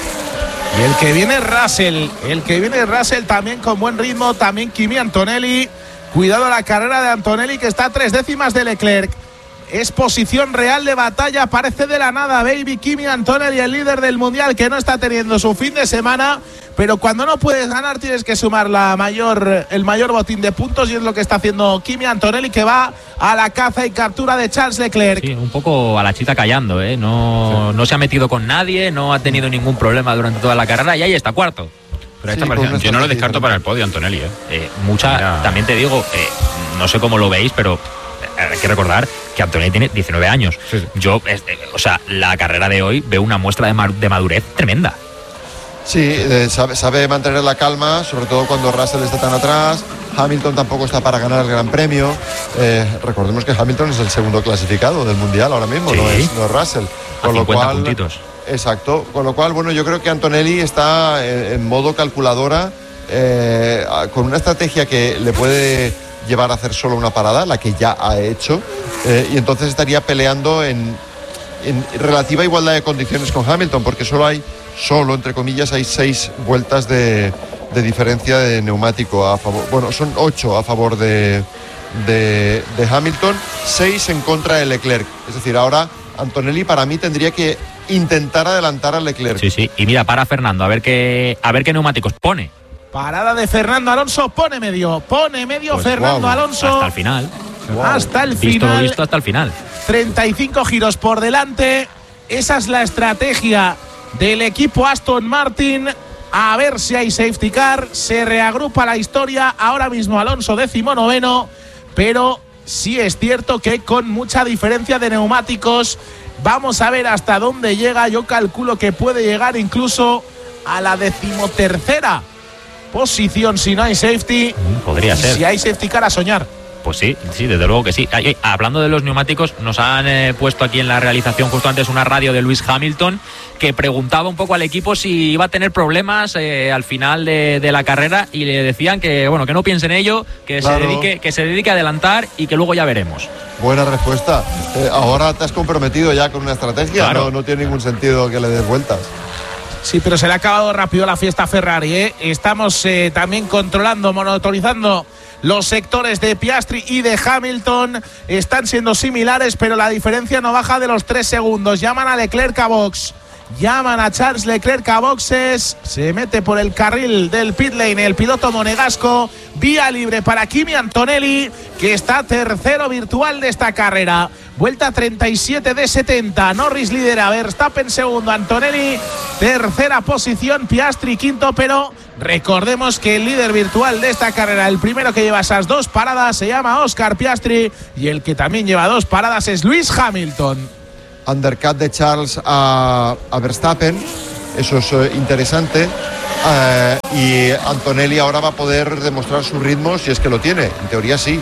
Speaker 5: Y el que viene es Russell, el que viene es Russell también con buen ritmo, también Kimi Antonelli. Cuidado a la carrera de Antonelli, que está a tres décimas de Leclerc. Es posición real de batalla, parece de la nada, baby. Kimi Antonelli, el líder del mundial, que no está teniendo su fin de semana, pero cuando no puedes ganar tienes que sumar la mayor, el mayor botín de puntos, y es lo que está haciendo Kimi Antonelli, que va a la caza y captura de Charles Leclerc.
Speaker 1: Sí, un poco a la chita callando, ¿eh? No, sí. no se ha metido con nadie, no ha tenido ningún problema durante toda la carrera y ahí está cuarto.
Speaker 6: Pero sí, esta yo no lo descarto para el podio, Antonelli. ¿eh?
Speaker 1: Eh, mucha, Mira. También te digo, eh, no sé cómo lo veis, pero hay que recordar que Antonelli tiene diecinueve años. Sí, sí. Yo, eh, o sea, la carrera de hoy veo una muestra de, ma- de madurez tremenda.
Speaker 7: Sí, eh, sabe, sabe mantener la calma, sobre todo cuando Russell está tan atrás. Hamilton tampoco está para ganar el Gran Premio. Eh, recordemos que Hamilton es el segundo clasificado del Mundial ahora mismo, sí. no, es, no es Russell.
Speaker 1: Con lo cual, puntitos.
Speaker 7: Exacto, con lo cual, bueno, yo creo que Antonelli está en, en modo calculadora, eh, con una estrategia que le puede llevar a hacer solo una parada, la que ya ha hecho, eh, y entonces estaría peleando en, en relativa igualdad de condiciones con Hamilton, porque solo hay, solo entre comillas, hay seis vueltas de, de diferencia de neumático a favor, bueno, son ocho a favor de, de, de Hamilton, seis en contra de Leclerc. Es decir, ahora Antonelli para mí tendría que intentar adelantar a Leclerc.
Speaker 1: Sí, sí, y mira, para Fernando, a ver qué, a ver qué neumáticos pone.
Speaker 5: Parada de Fernando Alonso, pone medio, pone medio pues Fernando wow. Alonso.
Speaker 1: Hasta el final.
Speaker 5: Wow. Hasta el
Speaker 1: visto
Speaker 5: final.
Speaker 1: Lo visto hasta el final.
Speaker 5: treinta y cinco giros por delante. Esa es la estrategia del equipo Aston Martin. A ver si hay safety car. Se reagrupa la historia. Ahora mismo Alonso decimonoveno. Pero sí es cierto que con mucha diferencia de neumáticos. Vamos a ver hasta dónde llega. Yo calculo que puede llegar incluso a la decimotercera posición si no hay safety.
Speaker 1: Podría ser.
Speaker 5: Si hay safety car, a soñar.
Speaker 1: Pues sí, sí, desde luego que sí. Ay, hablando de los neumáticos, nos han eh, puesto aquí en la realización justo antes una radio de Lewis Hamilton que preguntaba un poco al equipo si iba a tener problemas eh, al final de, de la carrera, y le decían que bueno, que no piense en ello, que claro. se dedique, que se dedique a adelantar y que luego ya veremos.
Speaker 7: Buena respuesta. Eh, ahora te has comprometido ya con una estrategia, claro. no, no tiene ningún sentido que le des vueltas.
Speaker 5: Sí, pero se le ha acabado rápido la fiesta Ferrari, ¿eh? Estamos eh, también controlando, monitorizando los sectores de Piastri y de Hamilton. Están siendo similares, pero la diferencia no baja de los tres segundos. Llaman a Leclerc a box. Llaman a Charles Leclerc a boxes. Se mete por el carril del pit lane el piloto monegasco. Vía libre para Kimi Antonelli, que está tercero virtual de esta carrera. Vuelta treinta y siete de setenta. Norris lidera, Verstappen segundo, Antonelli tercera posición, Piastri quinto, pero recordemos que el líder virtual de esta carrera, el primero que lleva esas dos paradas, se llama Oscar Piastri, y el que también lleva dos paradas es Lewis Hamilton.
Speaker 7: Undercut de Charles a, a Verstappen, eso es eh, interesante. Uh, y Antonelli ahora va a poder demostrar su ritmo, si es que lo tiene, en teoría sí.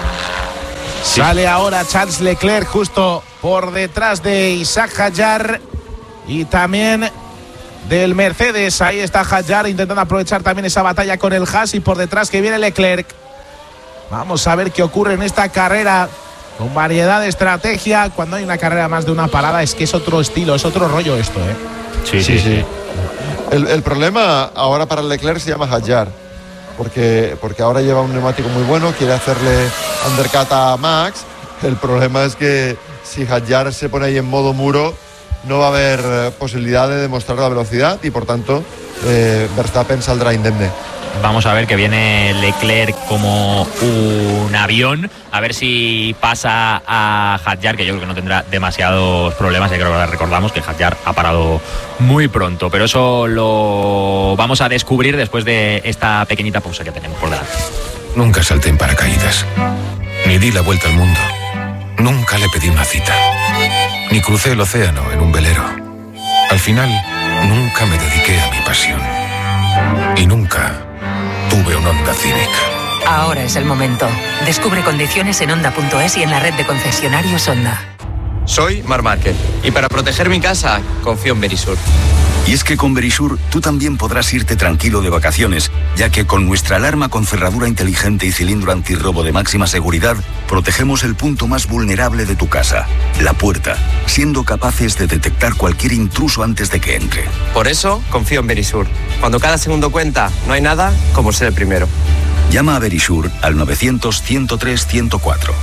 Speaker 5: Sí. Sale ahora Charles Leclerc justo por detrás de Isaac Hadjar y también del Mercedes. Ahí está Hadjar intentando aprovechar también esa batalla con el Haas, y por detrás que viene Leclerc. Vamos a ver qué ocurre en esta carrera, con variedad de estrategia. Cuando hay una carrera más de una parada es que es otro estilo, es otro rollo esto, ¿eh?
Speaker 6: Sí, sí, sí, sí.
Speaker 7: El, el problema ahora para Leclerc se llama Hadjar, porque, porque ahora lleva un neumático muy bueno, quiere hacerle undercut a Max. El problema es que si Hadjar se pone ahí en modo muro, no va a haber eh, posibilidad de demostrar la velocidad, y por tanto eh, Verstappen saldrá indemne.
Speaker 1: Vamos a ver que viene Leclerc como un avión, a ver si pasa a Hadjar, que yo creo que no tendrá demasiados problemas. Ya creo que recordamos que Hadjar ha parado muy pronto, pero eso lo vamos a descubrir después de esta pequeñita pausa que tenemos por delante.
Speaker 8: Nunca salté en paracaídas, ni di la vuelta al mundo, nunca le pedí una cita, ni crucé el océano en un velero. Al final, nunca me dediqué a mi pasión, y nunca tuve un Honda Civic.
Speaker 9: Ahora es el momento. Descubre condiciones en Honda punto es y en la red de concesionarios Honda.
Speaker 10: Soy Marc Márquez, y para proteger mi casa confío en Verisur.
Speaker 11: Y es que con Verisur tú también podrás irte tranquilo de vacaciones, ya que con nuestra alarma con cerradura inteligente y cilindro antirrobo de máxima seguridad, protegemos el punto más vulnerable de tu casa, la puerta, siendo capaces de detectar cualquier intruso antes de que entre.
Speaker 10: Por eso confío en Verisur. Cuando cada segundo cuenta, no hay nada como ser el primero.
Speaker 11: Llama a Verisur al novecientos, ciento tres, ciento cuatro.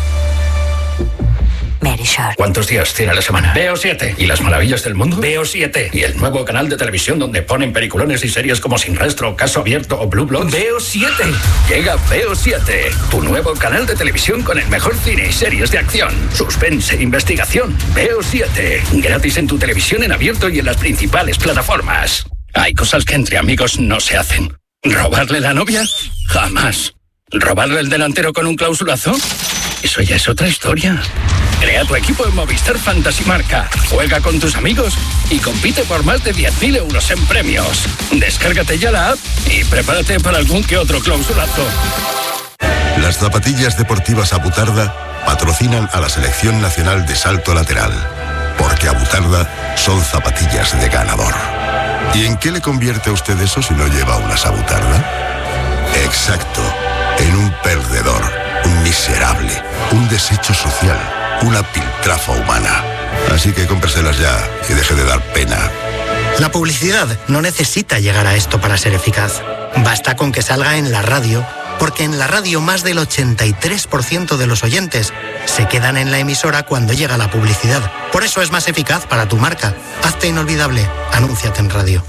Speaker 9: Verisur.
Speaker 2: ¿Cuántos días tiene la semana? Veo siete. ¿Y las maravillas del mundo? Veo siete. ¿Y el nuevo canal de televisión donde ponen peliculones y series como Sin Rastro, Caso Abierto o Blue Bloods? Veo siete. Llega Veo siete, tu nuevo canal de televisión con el mejor cine y series de acción, suspense e investigación. Veo siete. Gratis en tu televisión en abierto y en las principales plataformas. Hay cosas que entre amigos no se hacen. ¿Robarle la novia? Jamás. ¿Robarle el delantero con un clausulazo? Eso ya es otra historia. Crea tu equipo en Movistar Fantasy Marca. Juega con tus amigos y compite por más de diez mil euros en premios. Descárgate ya la app y prepárate para algún que otro clausulazo.
Speaker 3: Las zapatillas deportivas Abutarda patrocinan a la Selección Nacional de Salto Lateral, porque Abutarda son zapatillas de ganador. ¿Y en qué le convierte a usted eso si no lleva unas Abutarda? Exacto, en un perdedor, un miserable, un desecho social, una piltrafa humana. Así que cómpreselas ya y deje de dar pena.
Speaker 4: La publicidad no necesita llegar a esto para ser eficaz. Basta con que salga en la radio, porque en la radio más del ochenta y tres por ciento de los oyentes se quedan en la emisora cuando llega la publicidad. Por eso es más eficaz para tu marca. Hazte inolvidable. Anúnciate en radio.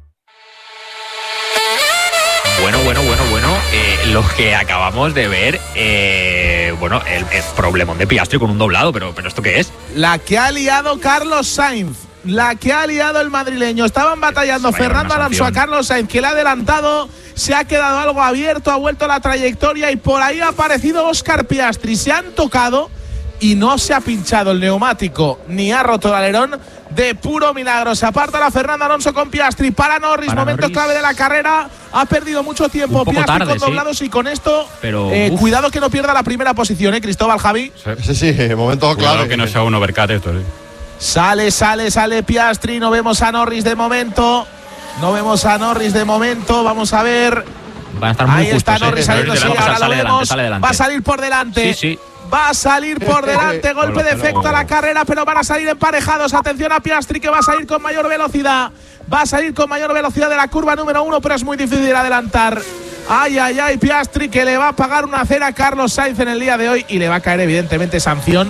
Speaker 1: Bueno, bueno, bueno, bueno, eh, lo que acabamos de ver, eh, bueno, el, el problemón de Piastri con un doblado, pero, pero ¿esto qué es?
Speaker 5: La que ha liado Carlos Sainz, la que ha liado el madrileño. Estaban batallando Fernando Alonso a Carlos Sainz, que le ha adelantado, se ha quedado algo abierto, ha vuelto la trayectoria y por ahí ha aparecido Oscar Piastri. Se han tocado y no se ha pinchado el neumático ni ha roto el alerón, de puro milagro. Se aparta la Fernando Alonso con Piastri para Norris, para momento Norris. Clave de la carrera. Ha perdido mucho tiempo Piastri tarde, con doblados sí. Y con esto Pero, eh, cuidado que no pierda la primera posición, ¿eh, Cristóbal, Javi?
Speaker 7: Sí, sí, sí, momento clave.
Speaker 6: Cuidado que no sea un overcut esto, sí.
Speaker 5: Sale, sale, sale Piastri, no vemos a Norris de momento. No vemos a Norris de momento, vamos a ver.
Speaker 1: Van a estar muy
Speaker 5: Ahí
Speaker 1: justos,
Speaker 5: está Norris
Speaker 1: eh.
Speaker 5: saliendo, sí, ahora
Speaker 1: sale
Speaker 5: lo vemos.
Speaker 1: Delante, sale
Speaker 5: Va a salir por delante.
Speaker 1: Sí, sí.
Speaker 5: Va a salir por delante, golpe de efecto a la carrera, pero van a salir emparejados. Atención a Piastri, que va a salir con mayor velocidad. Va a salir con mayor velocidad de la curva número uno, pero es muy difícil adelantar. Ay, ay, ay, Piastri, que le va a pagar una cera a Carlos Sainz en el día de hoy y le va a caer evidentemente sanción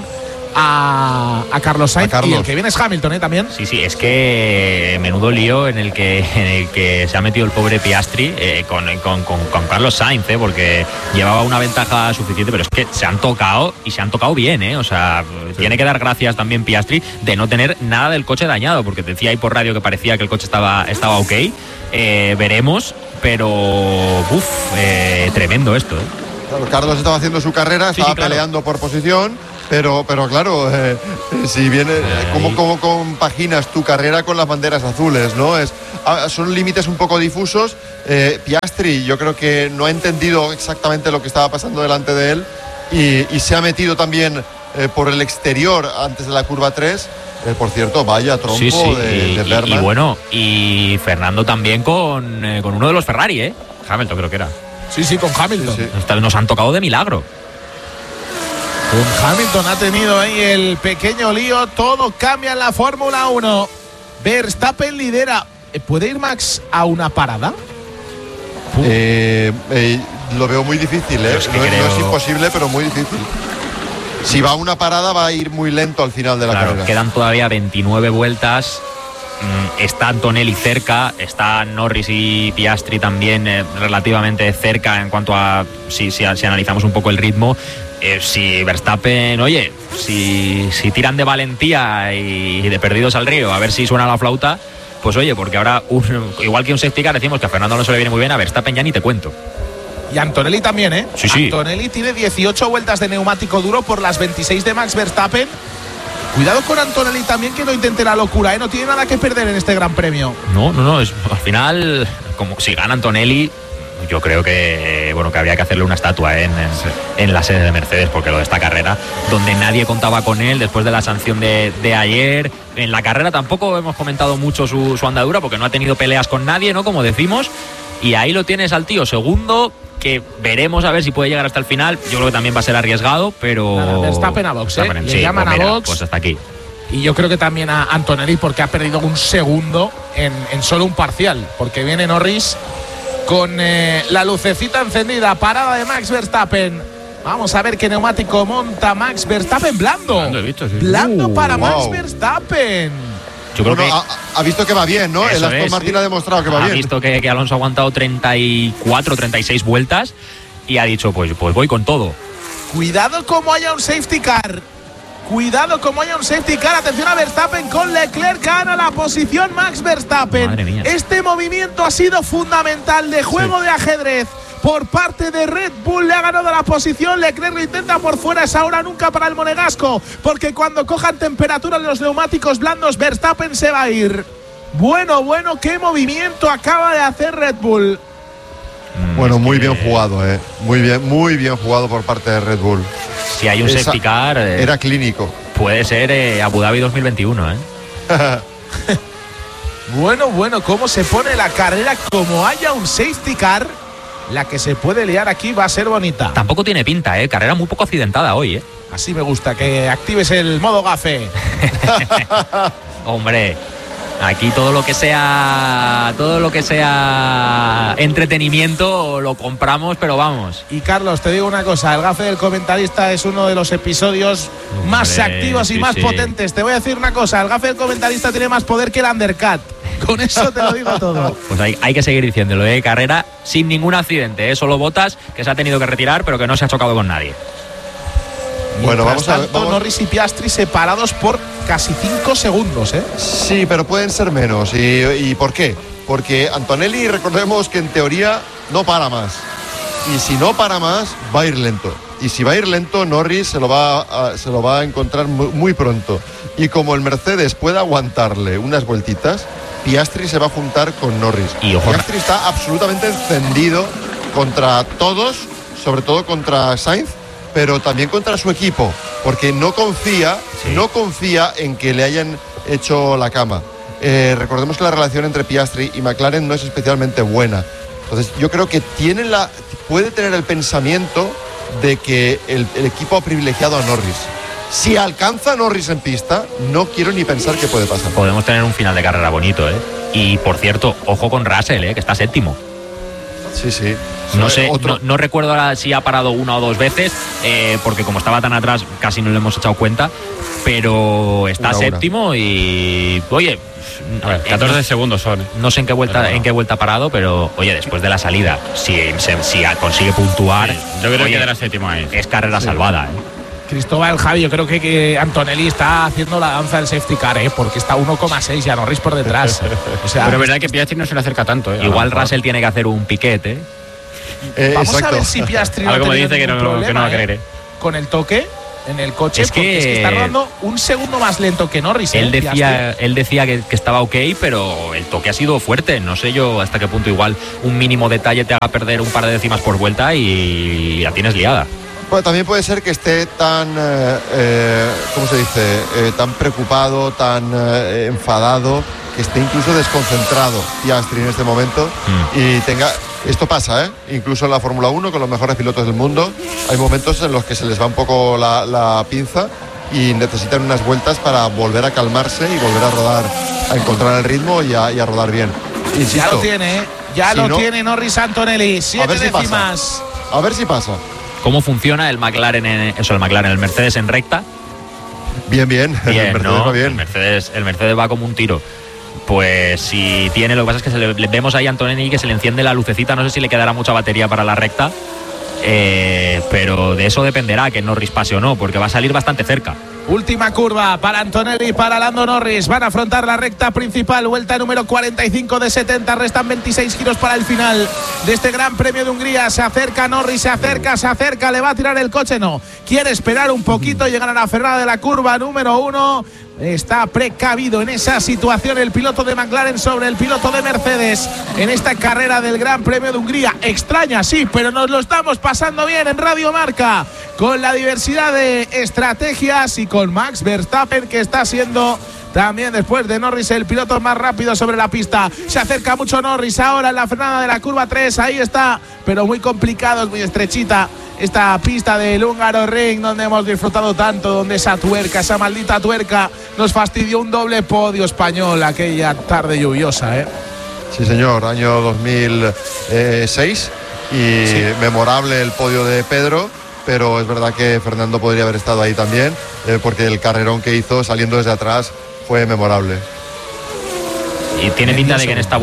Speaker 5: a, a Carlos Sainz. A Carlos. Y el que viene es Hamilton, ¿eh? También.
Speaker 1: Sí, sí, es que menudo lío en el que, en el que se ha metido el pobre Piastri eh, con, con, con, con Carlos Sainz, ¿eh? Porque llevaba una ventaja suficiente, pero es que se han tocado y se han tocado bien, ¿eh? O sea, sí. Tiene que dar gracias también Piastri de no tener nada del coche dañado, porque decía ahí por radio que parecía que el coche estaba, estaba ok. Eh, veremos, pero uff, eh, tremendo esto, ¿eh?
Speaker 7: Claro, Carlos estaba haciendo su carrera, estaba sí, sí, claro. peleando por posición, pero, pero claro, eh, si viene, ¿cómo, cómo compaginas tu carrera con las banderas azules, no? Es, son límites un poco difusos. Eh, Piastri, yo creo que no ha entendido exactamente lo que estaba pasando delante de él y, y se ha metido también eh, por el exterior antes de la curva tres. Eh, por cierto, vaya trompo sí, sí. de,
Speaker 1: y,
Speaker 7: de Berman.
Speaker 1: Y, y bueno, y Fernando también con, eh, con uno de los Ferrari, ¿eh? Hamilton creo que era.
Speaker 5: Sí, sí, con Hamilton. Sí,
Speaker 1: sí. Nos han tocado de milagro.
Speaker 5: Con Hamilton ha tenido ahí el pequeño lío. Todo cambia en la Fórmula uno. Verstappen lidera. ¿Puede ir Max a una parada?
Speaker 7: Eh, eh, lo veo muy difícil, ¿eh? Es que no, creo... no es imposible, pero muy difícil. Si va a una parada va a ir muy lento al final de la
Speaker 1: claro,
Speaker 7: carrera.
Speaker 1: Quedan todavía veintinueve vueltas. Está Antonelli cerca, está Norris y Piastri también eh, relativamente cerca en cuanto a si, si, si analizamos un poco el ritmo. Eh, si Verstappen, oye, si, si tiran de valentía y de perdidos al río, a ver si suena la flauta, pues oye, porque ahora, un, igual que un safety car, decimos que a Fernando no se le viene muy bien, a Verstappen ya ni te cuento.
Speaker 5: Y Antonelli también, ¿eh?
Speaker 1: Sí, sí.
Speaker 5: Antonelli tiene dieciocho vueltas de neumático duro por las veintiséis de Max Verstappen. Cuidado con Antonelli también, que no intente la locura, ¿eh? No tiene nada que perder en este Gran Premio.
Speaker 1: No, no, no. Es, al final, como si gana Antonelli, yo creo que bueno que habría que hacerle una estatua ¿eh? en, en, en la sede de Mercedes, porque lo de esta carrera, donde nadie contaba con él después de la sanción de, de ayer. En la carrera tampoco hemos comentado mucho su, su andadura, porque no ha tenido peleas con nadie, ¿no? Como decimos. Y ahí lo tienes al tío segundo, que veremos a ver si puede llegar hasta el final. Yo creo que también va a ser arriesgado, pero...
Speaker 5: Nada, Verstappen a box, ¿eh?
Speaker 1: Verstappen,
Speaker 5: Le
Speaker 1: sí,
Speaker 5: llaman
Speaker 1: pues
Speaker 5: a
Speaker 1: mira,
Speaker 5: box.
Speaker 1: Pues hasta aquí.
Speaker 5: Y yo creo que también a Antonelli, porque ha perdido un segundo en, en solo un parcial. Porque viene Norris con eh, la lucecita encendida. Parada de Max Verstappen. Vamos a ver qué neumático monta Max Verstappen. Blando.
Speaker 1: Blando, he visto, sí.
Speaker 5: Blando uh, para wow. Max Verstappen.
Speaker 1: Yo creo
Speaker 7: bueno,
Speaker 1: que
Speaker 7: ha, ha visto que va bien, ¿no? El Aston es, Martin sí. ha demostrado que va
Speaker 1: ha
Speaker 7: bien.
Speaker 1: Ha visto que, que Alonso ha aguantado treinta y cuatro, treinta y seis vueltas y ha dicho, pues, pues voy con todo.
Speaker 5: Cuidado como haya un safety car. Cuidado como haya un safety car. Atención a Verstappen con Leclerc. Gana la posición Max Verstappen.
Speaker 1: Madre mía.
Speaker 5: Este movimiento ha sido fundamental de juego sí. de ajedrez por parte de Red Bull. Le ha ganado la posición. Leclerc lo intenta por fuera. Es ahora nunca para el monegasco, porque cuando cojan temperatura de los neumáticos blandos, Verstappen se va a ir. Bueno, bueno, qué movimiento acaba de hacer Red Bull.
Speaker 7: Bueno, muy bien jugado, eh. Muy bien, muy bien jugado por parte de Red Bull.
Speaker 1: Si hay un Esa, safety car, eh,
Speaker 7: era clínico.
Speaker 1: Puede ser eh, Abu Dhabi dos mil veintiuno, eh.
Speaker 5: Bueno, bueno, cómo se pone la carrera. Como haya un safety car, la que se puede liar aquí va a ser bonita.
Speaker 1: Tampoco tiene pinta, ¿eh? Carrera muy poco accidentada hoy, ¿eh?
Speaker 5: Así me gusta, que actives el modo gafe.
Speaker 1: Hombre, aquí todo lo que sea todo lo que sea entretenimiento lo compramos, pero vamos.
Speaker 5: Y Carlos, te digo una cosa, el gafe del comentarista es uno de los episodios Hombre, más activos y sí, más sí. potentes. Te voy a decir una cosa, el gafe del comentarista tiene más poder que el undercut. Con eso te lo digo todo.
Speaker 1: Pues hay, hay que seguir diciéndolo, ¿eh? Carrera sin ningún accidente, ¿eh? Solo Bottas, que se ha tenido que retirar, pero que no se ha chocado con nadie.
Speaker 7: Bueno, vamos a ver.
Speaker 5: Vamos. Norris y Piastri separados por casi cinco segundos, ¿eh?
Speaker 7: Sí, pero pueden ser menos. ¿Y, y por qué? Porque Antonelli, recordemos que en teoría no para más. Y si no para más, va a ir lento. Y si va a ir lento, Norris se lo va a, se lo va a encontrar muy, muy pronto. Y como el Mercedes puede aguantarle unas vueltitas, Piastri se va a juntar con Norris.
Speaker 1: Y ojo,
Speaker 7: Piastri está absolutamente encendido contra todos, sobre todo contra Sainz, pero también contra su equipo, porque no confía, sí. no confía en que le hayan hecho la cama. Eh, recordemos que la relación entre Piastri y McLaren no es especialmente buena. Entonces yo creo que tiene la, puede tener el pensamiento de que el, el equipo ha privilegiado a Norris. Si alcanza a Norris en pista, no quiero ni pensar qué puede pasar.
Speaker 1: Podemos tener un final de carrera bonito, ¿eh? Y por cierto, ojo con Russell, ¿eh? Que está séptimo.
Speaker 7: Sí, sí.
Speaker 1: No sé, no, no recuerdo ahora si ha parado una o dos veces, eh, porque como estaba tan atrás casi no le hemos echado cuenta, pero está una, séptimo una. y oye,
Speaker 6: a ver, catorce no, segundos son. ¿eh?
Speaker 1: No sé en qué vuelta,
Speaker 6: pero,
Speaker 1: en qué vuelta ha parado, pero oye, después de la salida, si, si, si consigue puntuar,
Speaker 6: sí, yo creo
Speaker 1: oye,
Speaker 6: que quedará séptimo ahí.
Speaker 1: Es carrera sí. salvada, ¿eh?
Speaker 5: Cristóbal, Javi, yo creo que, que Antonelli está haciendo la danza del safety car, ¿eh? Porque está uno coma seis y a Norris por detrás. O sea,
Speaker 6: pero es verdad que Piastri no se le acerca tanto. ¿eh?
Speaker 1: Igual Russell tiene que hacer un piquete.
Speaker 7: Eh,
Speaker 5: Vamos
Speaker 7: exacto.
Speaker 5: a ver si Piastri no
Speaker 6: algo me dice
Speaker 5: que
Speaker 6: no,
Speaker 5: problema,
Speaker 6: que no va a
Speaker 5: ¿eh?
Speaker 6: querer. ¿eh?
Speaker 5: Con el toque en el coche,
Speaker 1: es que,
Speaker 5: es que está rodando un segundo más lento que Norris.
Speaker 1: Él
Speaker 5: ¿eh?
Speaker 1: decía, él decía que, que estaba ok, pero el toque ha sido fuerte. No sé yo hasta qué punto igual un mínimo detalle te haga perder un par de décimas por vuelta y la tienes liada.
Speaker 7: Bueno, también puede ser que esté tan, eh, eh, ¿cómo se dice? Eh, tan preocupado, tan eh, enfadado, que esté incluso desconcentrado Piastri en este momento mm. y tenga... Esto pasa, ¿eh? Incluso en la Fórmula uno, con los mejores pilotos del mundo, hay momentos en los que se les va un poco la, la pinza y necesitan unas vueltas para volver a calmarse y volver a rodar, a encontrar el ritmo y a, y a rodar bien. Insisto,
Speaker 5: ya lo tiene, ¿eh? Ya
Speaker 7: si
Speaker 5: lo
Speaker 7: no,
Speaker 5: tiene Norris Antonelli. Siete
Speaker 7: a ver si
Speaker 5: décimas.
Speaker 7: Pasa. A ver si pasa.
Speaker 1: ¿Cómo funciona el McLaren, en, eso, el McLaren, el Mercedes en recta?
Speaker 7: Bien, bien.
Speaker 1: bien
Speaker 7: el Mercedes
Speaker 1: ¿no?
Speaker 7: va bien.
Speaker 1: El Mercedes, el Mercedes va como un tiro. Pues si tiene, lo que pasa es que se le, le vemos ahí a Antonelli que se le enciende la lucecita, no sé si le quedará mucha batería para la recta, eh, pero de eso dependerá que Norris pase o no, porque va a salir bastante cerca.
Speaker 5: Última curva para Antonelli y para Lando Norris. Van a afrontar la recta principal, vuelta número cuarenta y cinco de setenta. Restan veintiséis giros para el final de este Gran Premio de Hungría. Se acerca Norris, se acerca, se acerca. ¿Le va a tirar el coche? No. Quiere esperar un poquito. Llegan a la ferrada de la curva número uno. Está precavido en esa situación el piloto de McLaren sobre el piloto de Mercedes en esta carrera del Gran Premio de Hungría. Extraña, sí, pero nos lo estamos pasando bien en Radio Marca, con la diversidad de estrategias y con Max Verstappen, que está siendo también, después de Norris, el piloto más rápido sobre la pista. Se acerca mucho Norris ahora en la frenada de la curva tres. Ahí está, pero muy complicado, es muy estrechita esta pista del Húngaro Ring, donde hemos disfrutado tanto, donde esa tuerca, esa maldita tuerca, nos fastidió un doble podio español aquella tarde lluviosa, ¿eh?
Speaker 7: Sí, señor, año dos mil seis y sí. Memorable el podio de Pedro, pero es verdad que Fernando podría haber estado ahí también, eh, porque el carrerón que hizo saliendo desde atrás fue memorable.
Speaker 1: Y tiene pinta de que en esta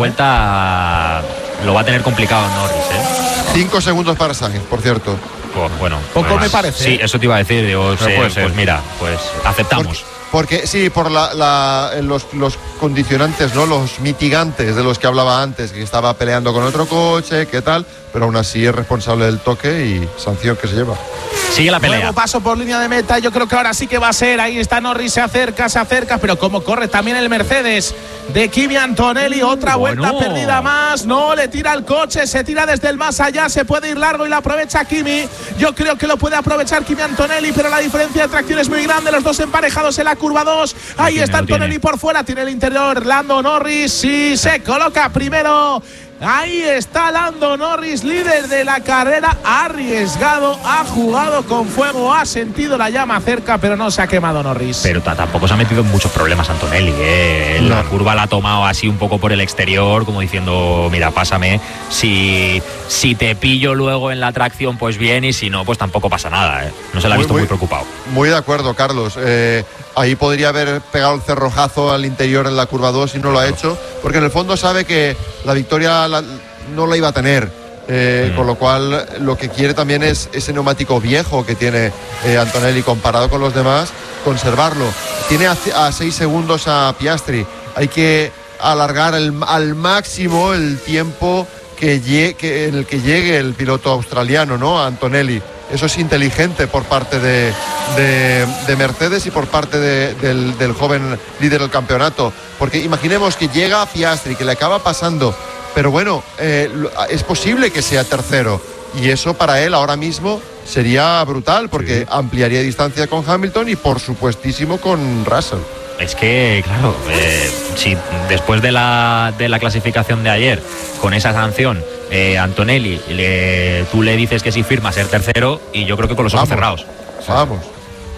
Speaker 1: vuelta lo va a tener complicado Norris, ¿eh?
Speaker 7: Cinco segundos para Sainz, por cierto.
Speaker 1: Pues bueno,
Speaker 5: poco
Speaker 1: pues,
Speaker 5: me parece.
Speaker 1: Sí, eso te iba a decir. Digo, sí,
Speaker 7: puede ser.
Speaker 1: Pues mira, pues aceptamos.
Speaker 7: Porque, porque sí, por la, la, los, los condicionantes, ¿no? Los mitigantes de los que hablaba antes, que estaba peleando con otro coche, qué tal, pero aún así es responsable del toque y sanción que se lleva.
Speaker 1: Sigue la pelea.
Speaker 5: Nuevo paso por línea de meta. Yo creo que ahora sí que va a ser. Ahí está Norris, se acerca, se acerca, pero cómo corre también el Mercedes de Kimi Antonelli. Otra vuelta
Speaker 1: bueno.
Speaker 5: perdida más. No, le tira el coche, se tira desde el más allá. Se puede ir largo y la aprovecha Kimi. Yo creo que lo puede aprovechar Kimi Antonelli, pero la diferencia de tracción es muy grande. Los dos emparejados en la curva dos. Ahí
Speaker 1: tiene,
Speaker 5: está Antonelli por fuera. Tiene el interior Lando Norris. Sí, se coloca primero. Ahí está Lando Norris, líder de la carrera, ha arriesgado, ha jugado con fuego, ha sentido la llama cerca, pero no se ha quemado Norris.
Speaker 1: Pero tampoco se ha metido en muchos problemas Antonelli, ¿eh? La no. curva la ha tomado así un poco por el exterior, como diciendo, mira, pásame, si, si te pillo luego en la tracción, pues bien, y si no, pues tampoco pasa nada, ¿eh? No se la ha visto muy, muy preocupado.
Speaker 7: Muy de acuerdo, Carlos. Eh, ahí podría haber pegado el cerrojazo al interior en la curva dos y no lo ha hecho, porque en el fondo sabe que la victoria la, no la iba a tener, eh, mm. con lo cual lo que quiere también es ese neumático viejo que tiene eh, Antonelli comparado con los demás, conservarlo. Tiene a, a seis segundos a Piastri, hay que alargar el, al máximo el tiempo que, llegue, que en el que llegue el piloto australiano, ¿no? Antonelli. Eso es inteligente por parte de, de, de Mercedes y por parte de, del, del joven líder del campeonato, porque imaginemos que llega a Piastri, que le acaba pasando, pero bueno, eh, es posible que sea tercero y eso para él ahora mismo sería brutal, porque sí. ampliaría distancia con Hamilton y por supuestísimo con Russell.
Speaker 1: Es que, claro, eh, si después de la, de la clasificación de ayer, con esa sanción, eh, Antonelli, le, tú le dices que sí firma ser tercero, y yo creo que con los ojos cerrados.
Speaker 7: Vamos.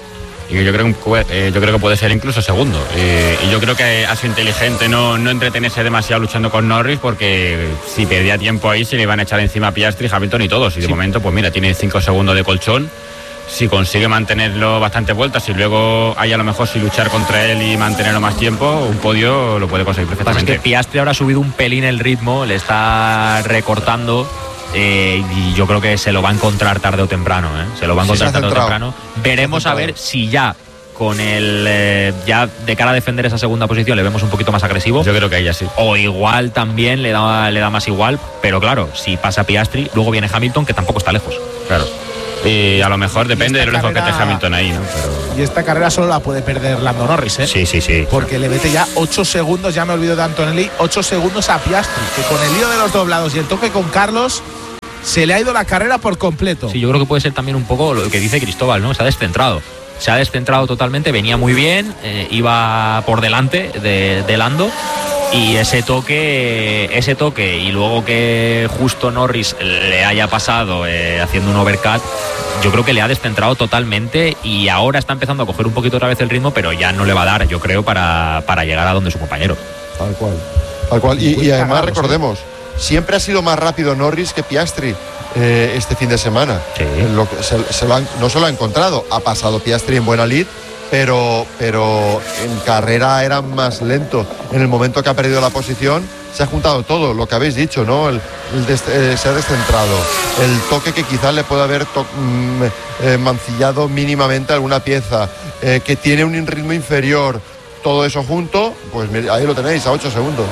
Speaker 6: y yo creo que, eh, yo creo que puede ser incluso segundo. Eh, y yo creo que ha sido inteligente no, no entretenerse demasiado luchando con Norris, porque si perdía tiempo ahí se le iban a echar encima a Piastri, Hamilton y todos. Y de sí. momento, pues mira, tiene cinco segundos de colchón. Si consigue mantenerlo bastantes vueltas y luego hay a lo mejor si luchar contra él y mantenerlo más tiempo, un podio lo puede conseguir perfectamente.
Speaker 1: Es que Piastri ahora ha subido un pelín el ritmo, le está recortando eh, y yo creo que se lo va a encontrar tarde o temprano, ¿eh? Se lo va a encontrar sí, tarde o temprano. Veremos a ver si ya con el eh, ya de cara a defender esa segunda posición le vemos un poquito más agresivo.
Speaker 6: Yo creo que ella sí.
Speaker 1: O igual también le da, le da más igual, pero claro, si pasa Piastri, luego viene Hamilton, que tampoco está lejos.
Speaker 6: Claro. Y a lo mejor depende de lo lejos carrera, que esté Hamilton ahí, ¿no? Pero...
Speaker 5: Y esta carrera solo la puede perder Lando Norris, ¿eh?
Speaker 1: Sí, sí, sí.
Speaker 5: Porque le mete ya ocho segundos, ya me olvido de Antonelli, ocho segundos a Piastri, que con el lío de los doblados y el toque con Carlos se le ha ido la carrera por completo.
Speaker 1: Sí, yo creo que puede ser también un poco lo que dice Cristóbal, ¿no? Se ha descentrado. Se ha descentrado totalmente, venía muy bien, eh, iba por delante de, de Lando. Y ese toque, ese toque y luego que justo Norris le haya pasado eh, haciendo un overcut, yo creo que le ha descentrado totalmente y ahora está empezando a coger un poquito otra vez el ritmo, pero ya no le va a dar, yo creo, para, para llegar a donde su compañero.
Speaker 7: Tal cual, tal cual. Y, y además recordemos, siempre ha sido más rápido Norris que Piastri eh, este fin de semana.
Speaker 1: Sí.
Speaker 7: Lo que se, se lo han, no se lo ha encontrado, ha pasado Piastri en buena lid, Pero, pero en carrera era más lento. En el momento que ha perdido la posición, se ha juntado todo, lo que habéis dicho, ¿no? El, el des, eh, se ha descentrado. El toque que quizás le puede haber to, mm, eh, mancillado mínimamente alguna pieza, eh, que tiene un ritmo inferior. Todo eso junto, pues ahí lo tenéis, a ocho segundos.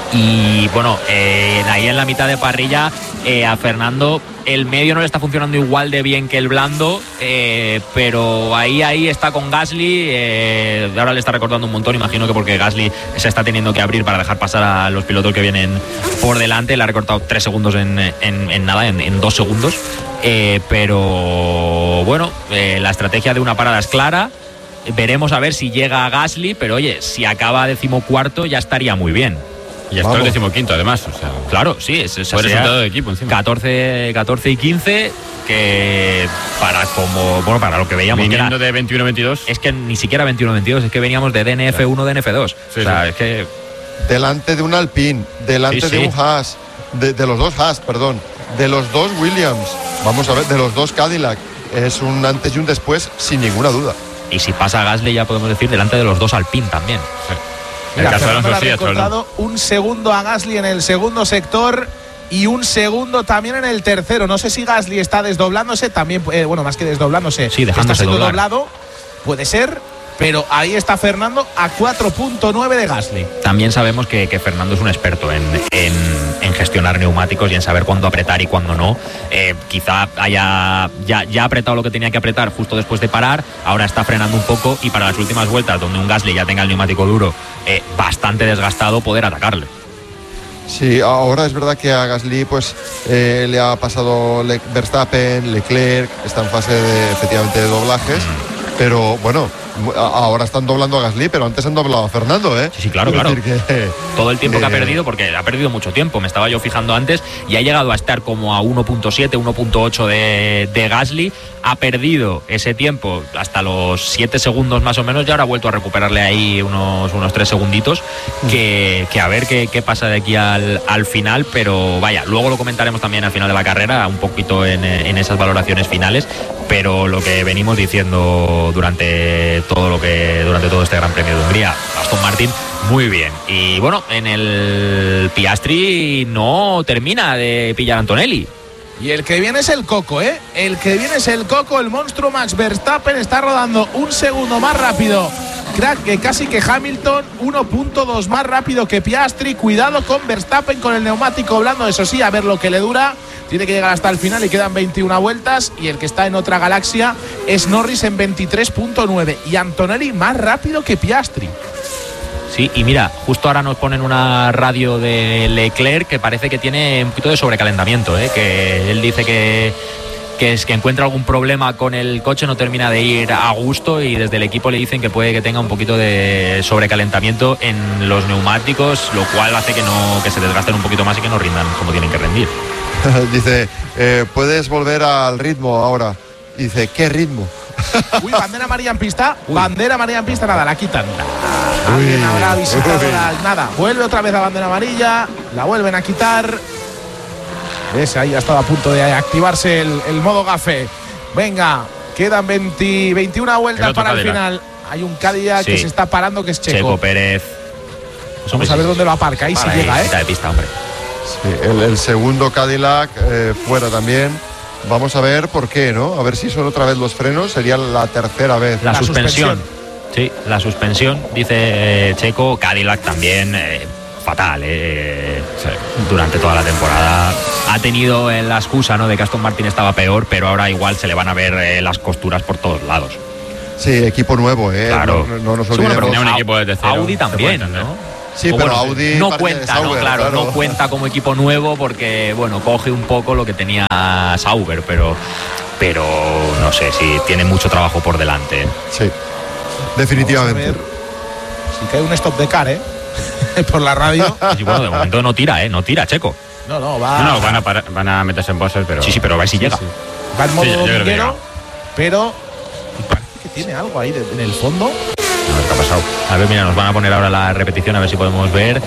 Speaker 1: Y bueno, eh, ahí en la mitad de parrilla eh, a Fernando el medio no le está funcionando igual de bien que el blando, eh, pero ahí ahí está con Gasly, eh, ahora le está recordando un montón, imagino que porque Gasly se está teniendo que abrir para dejar pasar a los pilotos que vienen por delante, le ha recortado tres segundos en, en, en nada, en, en dos segundos, eh, pero bueno, eh, la estrategia de una parada es clara. Veremos a ver si llega a Gasly, pero oye, si acaba decimocuarto ya estaría muy bien.
Speaker 6: Y hasta el decimoquinto, además. O sea,
Speaker 1: claro, sí, es el
Speaker 6: resultado de equipo encima.
Speaker 1: catorce, catorce y quince, que para como bueno para lo que veíamos.
Speaker 6: Viniendo
Speaker 1: que era,
Speaker 6: de veintiuno veintidós.
Speaker 1: Es que ni siquiera veintiuno veintidós, es que veníamos de D N F uno, D N F dos.
Speaker 6: Sí,
Speaker 1: o sea,
Speaker 6: sí.
Speaker 1: es que.
Speaker 7: Delante de un Alpine, delante sí, sí. de un Haas, de, de los dos Haas, perdón, de los dos Williams, vamos a ver, de los dos Cadillac. Es un antes y un después, sin ninguna duda.
Speaker 1: Y si pasa Gasly, ya podemos decir delante de los dos Alpine también.
Speaker 6: Sí.
Speaker 5: Mira, Fernando le ha encontrado un segundo a Gasly en el segundo sector y un segundo también en el tercero. No sé si Gasly está desdoblándose también, eh, bueno, más que desdoblándose,
Speaker 1: sí,
Speaker 5: está siendo
Speaker 1: doblar.
Speaker 5: doblado, puede ser, pero ahí está Fernando a cuatro punto nueve de Gasly.
Speaker 1: También sabemos que, que Fernando es un experto en, en, en gestionar neumáticos y en saber cuándo apretar y cuándo no. Eh, quizá haya ya, ya apretado lo que tenía que apretar justo después de parar, ahora está frenando un poco y para las últimas vueltas, donde un Gasly ya tenga el neumático duro eh, bastante desgastado, poder atacarle.
Speaker 7: Sí, ahora es verdad que a Gasly pues eh, le ha pasado Le- Verstappen, Leclerc, está en fase de, efectivamente de doblajes, mm. pero bueno, ahora están doblando a Gasly, pero antes han doblado a Fernando, ¿eh?
Speaker 1: Sí, sí, claro, claro.
Speaker 7: Que,
Speaker 1: todo el tiempo
Speaker 7: eh,
Speaker 1: que ha perdido, porque ha perdido mucho tiempo, me estaba yo fijando antes, y ha llegado a estar como a uno punto siete, uno punto ocho de, de Gasly, ha perdido ese tiempo hasta los siete segundos más o menos, y ahora ha vuelto a recuperarle ahí unos, unos tres segunditos, que, que a ver qué, qué pasa de aquí al, al final, pero vaya, luego lo comentaremos también al final de la carrera, un poquito en, en esas valoraciones finales, pero lo que venimos diciendo durante todo lo que durante todo este Gran Premio de Hungría, Aston Martin muy bien, y bueno, en el Piastri no termina de pillar a Antonelli.
Speaker 5: Y el que viene es el Coco, ¿eh? El que viene es el Coco, el monstruo Max Verstappen está rodando un segundo más rápido, crack, que casi que Hamilton, uno punto dos más rápido que Piastri. Cuidado con Verstappen con el neumático blando, eso sí, a ver lo que le dura. Tiene que llegar hasta el final y quedan veintiuna vueltas. Y el que está en otra galaxia es Norris en veintitrés punto nueve. Y Antonelli más rápido que Piastri.
Speaker 1: Sí, y mira, justo ahora nos ponen una radio de Leclerc que parece que tiene un poquito de sobrecalentamiento, ¿eh? Que él dice que, que es que encuentra algún problema con el coche, no termina de ir a gusto, y desde el equipo le dicen que puede que tenga un poquito de sobrecalentamiento en los neumáticos, lo cual hace que no que se desgasten un poquito más y que no rindan como tienen que rendir.
Speaker 7: Dice, eh, puedes volver al ritmo ahora. Dice, ¿qué ritmo?
Speaker 5: Uy, bandera amarilla en pista. Uy. Bandera amarilla en pista, nada, la quitan. Alguien habrá visitado la, nada. Vuelve otra vez la bandera amarilla. La vuelven a quitar. ¿Ves? Ahí ha estado a punto de activarse el, el modo gafe. Venga, quedan veinte, veintiuna vueltas el para Cadillac. El final. Hay un Cadillac sí. que se está parando, que es Checo.
Speaker 1: Checo Pérez.
Speaker 5: Pues vamos a ver dónde lo aparca. Ahí sí llega, ¿eh?
Speaker 1: De pista, hombre.
Speaker 7: Sí, el, el segundo Cadillac eh, fuera también. Vamos a ver por qué, ¿no? A ver si son otra vez los frenos. Sería la tercera vez.
Speaker 1: La, la suspensión. suspensión. Sí, la suspensión, dice eh, Checo. Cadillac también eh, fatal. Eh, sí. Durante toda la temporada ha tenido eh, la excusa, ¿no?, de que Aston Martin estaba peor, pero ahora igual se le van a ver eh, las costuras por todos lados.
Speaker 7: Sí, equipo nuevo, ¿eh?
Speaker 1: Claro.
Speaker 7: No, no nos olvidemos.
Speaker 1: Sí, bueno, un equipo desde cero. Audi también, ¿no?
Speaker 7: Sí, o pero bueno, Audi
Speaker 1: no cuenta, Sauber, ¿no? Claro, claro, no cuenta como equipo nuevo porque, bueno, coge un poco lo que tenía Sauber, pero, pero no sé, sí, tiene mucho trabajo por delante.
Speaker 7: Sí, definitivamente.
Speaker 5: Si cae un stop de car, ¿eh? Por la radio.
Speaker 1: Y bueno, de momento no tira, ¿eh? No tira, Checo.
Speaker 5: No, no, va.
Speaker 6: No, no van, a parar, van a meterse en boxes, pero.
Speaker 1: Sí, sí, pero va y si sí, llega. Sí.
Speaker 5: Va en modo sí, dominguero, pero. Parece que tiene algo ahí de, en el fondo.
Speaker 1: A ver qué ha pasado. A ver, mira, nos van a poner ahora la repetición, a ver si podemos ver.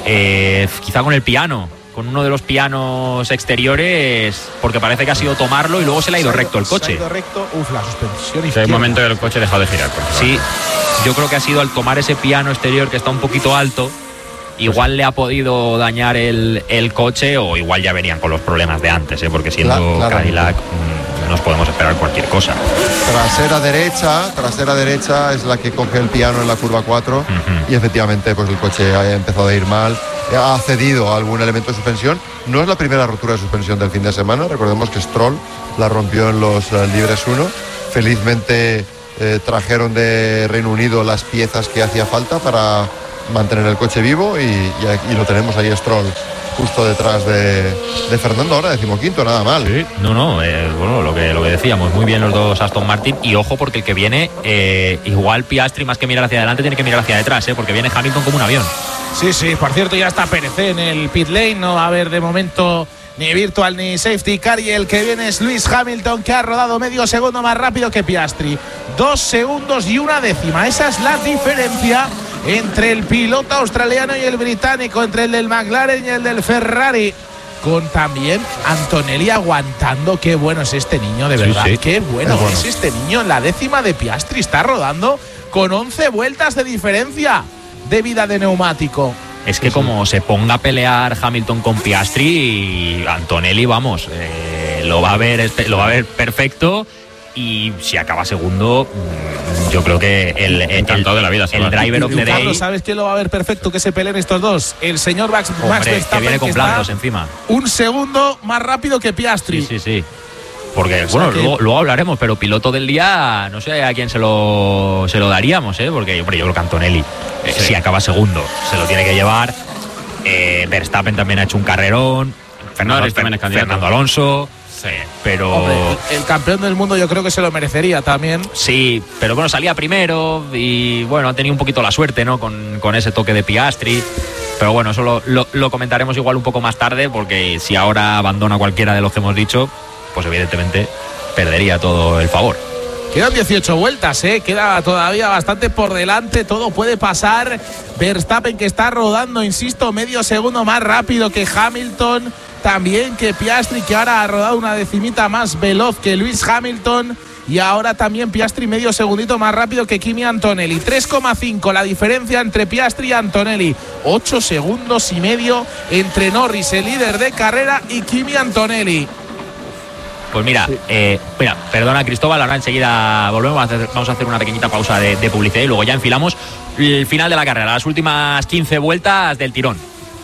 Speaker 1: Eh, quizá con el piano, con uno de los pianos exteriores, porque parece que ha sido tomarlo y luego se le ha ido, se ha ido recto el coche.
Speaker 5: Se ha ido recto, uf, la suspensión.
Speaker 6: Sí, hay un momento que el coche ha dejado de girar.
Speaker 1: Sí, yo creo que ha sido al tomar ese piano exterior que está un poquito alto. Igual pues le ha podido dañar el, el coche o igual ya venían con los problemas de antes, ¿eh? Porque siendo claro, claro. Cadillac mmm, nos podemos esperar cualquier cosa.
Speaker 7: Trasera derecha, trasera derecha es la que coge el piano en la curva cuatro uh-huh. y efectivamente pues el coche ha empezado a ir mal, ha cedido a algún elemento de suspensión. No es la primera rotura de suspensión del fin de semana, recordemos que Stroll la rompió en los uh, libres uno. Felizmente eh, trajeron de Reino Unido las piezas que hacía falta para mantener el coche vivo y, y, y lo tenemos ahí Stroll justo detrás de, de Fernando ahora, decimoquinto, nada mal.
Speaker 1: Sí, no, no, eh, bueno, lo que, lo que decíamos, muy bien los dos Aston Martin y ojo porque el que viene, eh, igual Piastri más que mirar hacia adelante tiene que mirar hacia detrás, eh, porque viene Hamilton como un avión.
Speaker 5: Sí, sí, por cierto ya está Pérez en el pit lane, no va a haber de momento ni virtual ni safety car y el que viene es Lewis Hamilton, que ha rodado medio segundo más rápido que Piastri, dos segundos y una décima, esa es la diferencia entre el piloto australiano y el británico, entre el del McLaren y el del Ferrari, con también Antonelli aguantando. Qué bueno es este niño, de verdad, sí, sí. Qué bueno es, bueno es este niño. En la décima de Piastri está rodando con once vueltas de diferencia de vida de neumático.
Speaker 1: Es que sí, como sí. se ponga a pelear Hamilton con Piastri, Antonelli, vamos, eh, lo va a ver, lo va a ver perfecto. Y si acaba segundo, yo creo que el, el, el,
Speaker 6: de la vida,
Speaker 1: el driver of the day.
Speaker 5: Carlos, ¿sabes quién lo va a ver perfecto que se peleen estos dos? El señor Max,
Speaker 1: Hombre,
Speaker 5: Max Verstappen,
Speaker 1: que viene con planos encima.
Speaker 5: Un segundo más rápido que Piastri.
Speaker 1: Sí, sí, sí. Porque, o sea, bueno, que... luego, luego hablaremos, pero piloto del día, no sé a quién se lo, se lo daríamos, ¿eh? Porque, hombre, yo creo que Antonelli, eh, sí. si acaba segundo, se lo tiene que llevar. Eh, Verstappen también ha hecho un carrerón. Fernando, Fer, Fernando Alonso. Sí, pero
Speaker 5: Hombre, el, el campeón del mundo yo creo que se lo merecería también.
Speaker 1: Sí, pero bueno, salía primero y bueno, ha tenido un poquito la suerte, ¿no? Con, con ese toque de Piastri. Pero bueno, eso lo, lo, lo comentaremos igual un poco más tarde, porque si ahora abandona cualquiera de los que hemos dicho, pues evidentemente perdería todo el favor.
Speaker 5: Quedan dieciocho vueltas, ¿eh? Queda todavía bastante por delante, todo puede pasar. Verstappen, que está rodando, insisto, medio segundo más rápido que Hamilton, también que Piastri, que ahora ha rodado una decimita más veloz que Lewis Hamilton, y ahora también Piastri medio segundito más rápido que Kimi Antonelli. tres coma cinco la diferencia entre Piastri y Antonelli, ocho segundos y medio entre Norris, el líder de carrera, y Kimi Antonelli.
Speaker 1: Pues mira, sí. eh, mira, perdona Cristóbal, ahora enseguida volvemos, a hacer, vamos a hacer una pequeñita pausa de, de publicidad y luego ya enfilamos el final de la carrera, las últimas quince vueltas del tirón.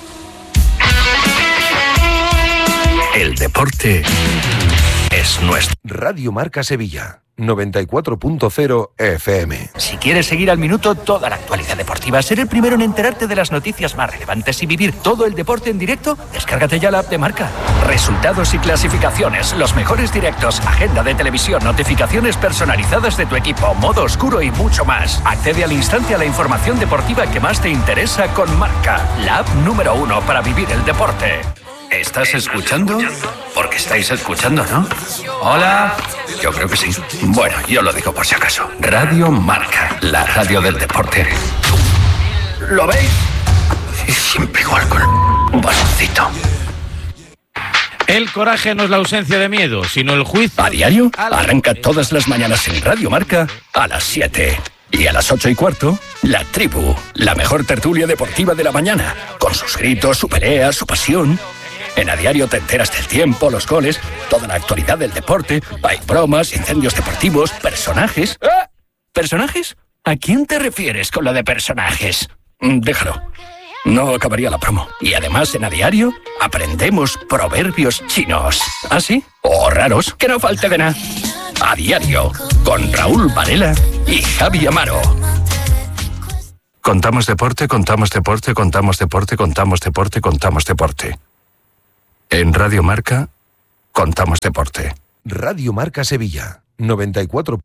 Speaker 2: El deporte es nuestro.
Speaker 3: Radio Marca Sevilla, noventa y cuatro punto cero F M.
Speaker 12: Si quieres seguir al minuto toda la actualidad deportiva, ser el primero en enterarte de las noticias más relevantes y vivir todo el deporte en directo, descárgate ya la app de Marca. Resultados y clasificaciones, los mejores directos, agenda de televisión, notificaciones personalizadas de tu equipo, modo oscuro y mucho más. Accede al instante a la información deportiva que más te interesa con Marca, la app número uno para vivir el deporte.
Speaker 2: ¿Estás escuchando? Porque estáis escuchando, ¿no? Hola. Yo creo que sí. Bueno, yo lo digo por si acaso. Radio Marca, la radio del deporte. ¿Lo veis? Siempre igual con un baloncito.
Speaker 13: El coraje no es la ausencia de miedo, sino el juicio.
Speaker 2: A diario, arranca todas las mañanas en Radio Marca a las siete. Y a las ocho y cuarto, La Tribu, la mejor tertulia deportiva de la mañana, con sus gritos, su pelea, su pasión. En A Diario te enteras del tiempo, los goles, toda la actualidad del deporte. Hay bromas, incendios deportivos, personajes. ¿Ah? ¿Personajes? ¿A quién te refieres con lo de personajes? Déjalo. No acabaría la promo. Y además en A Diario aprendemos proverbios chinos. ¿Ah, sí? O raros, que no falte de nada. A Diario, con Raúl Varela y Javi Amaro.
Speaker 8: Contamos deporte, contamos deporte, contamos deporte, contamos deporte, contamos deporte. En Radio Marca, contamos deporte.
Speaker 14: Radio Marca Sevilla, noventa y cuatro.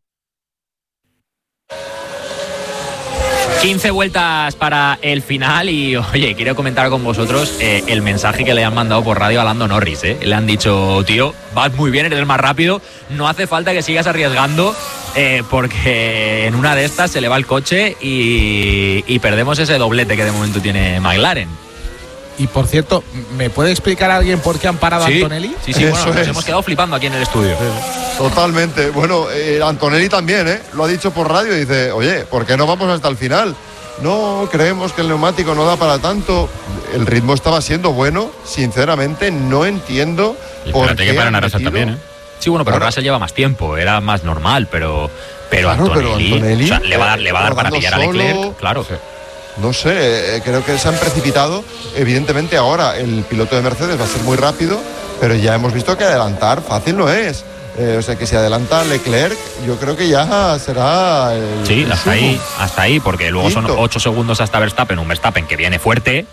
Speaker 1: quince vueltas para el final y, oye, quiero comentar con vosotros eh, el mensaje que le han mandado por radio a Lando Norris. ¿eh? Le han dicho, tío, vas muy bien, eres el más rápido, no hace falta que sigas arriesgando eh, porque en una de estas se le va el coche y, y perdemos ese doblete que de momento tiene McLaren.
Speaker 5: Y por cierto, ¿me puede explicar a alguien por qué han parado
Speaker 1: sí,
Speaker 5: a Antonelli?
Speaker 1: Sí, sí,
Speaker 7: Eso
Speaker 1: bueno, nos
Speaker 7: es.
Speaker 1: hemos quedado flipando aquí en el estudio.
Speaker 7: Totalmente. Bueno, eh, Antonelli también, ¿eh? Lo ha dicho por radio y dice, oye, ¿por qué no vamos hasta el final? No, creemos que el neumático no da para tanto. El ritmo estaba siendo bueno. Sinceramente, no entiendo
Speaker 6: Y
Speaker 7: por
Speaker 6: espérate
Speaker 7: qué
Speaker 6: que paran a
Speaker 7: han
Speaker 6: Russell
Speaker 7: metido-
Speaker 6: también, ¿eh?
Speaker 1: Sí, bueno, pero
Speaker 7: Claro.
Speaker 1: Russell lleva más tiempo, era más normal, pero, pero,
Speaker 7: Claro, pero
Speaker 1: Antonelli,
Speaker 7: Antonelli,
Speaker 1: o sea, le va a dar, le va a dar para
Speaker 7: rodando
Speaker 1: pillar a Leclerc,
Speaker 7: solo.
Speaker 1: claro.
Speaker 7: No sé, eh, creo que se han precipitado. Evidentemente ahora el piloto de Mercedes va a ser muy rápido, pero ya hemos visto que adelantar fácil no es. Eh, o sea que si adelanta Leclerc, yo creo que ya será el,
Speaker 1: Sí,
Speaker 7: el
Speaker 1: hasta
Speaker 7: sumo.
Speaker 1: ahí, hasta ahí, porque luego son
Speaker 7: Quinto.
Speaker 1: ocho segundos hasta Verstappen, un Verstappen que viene fuerte.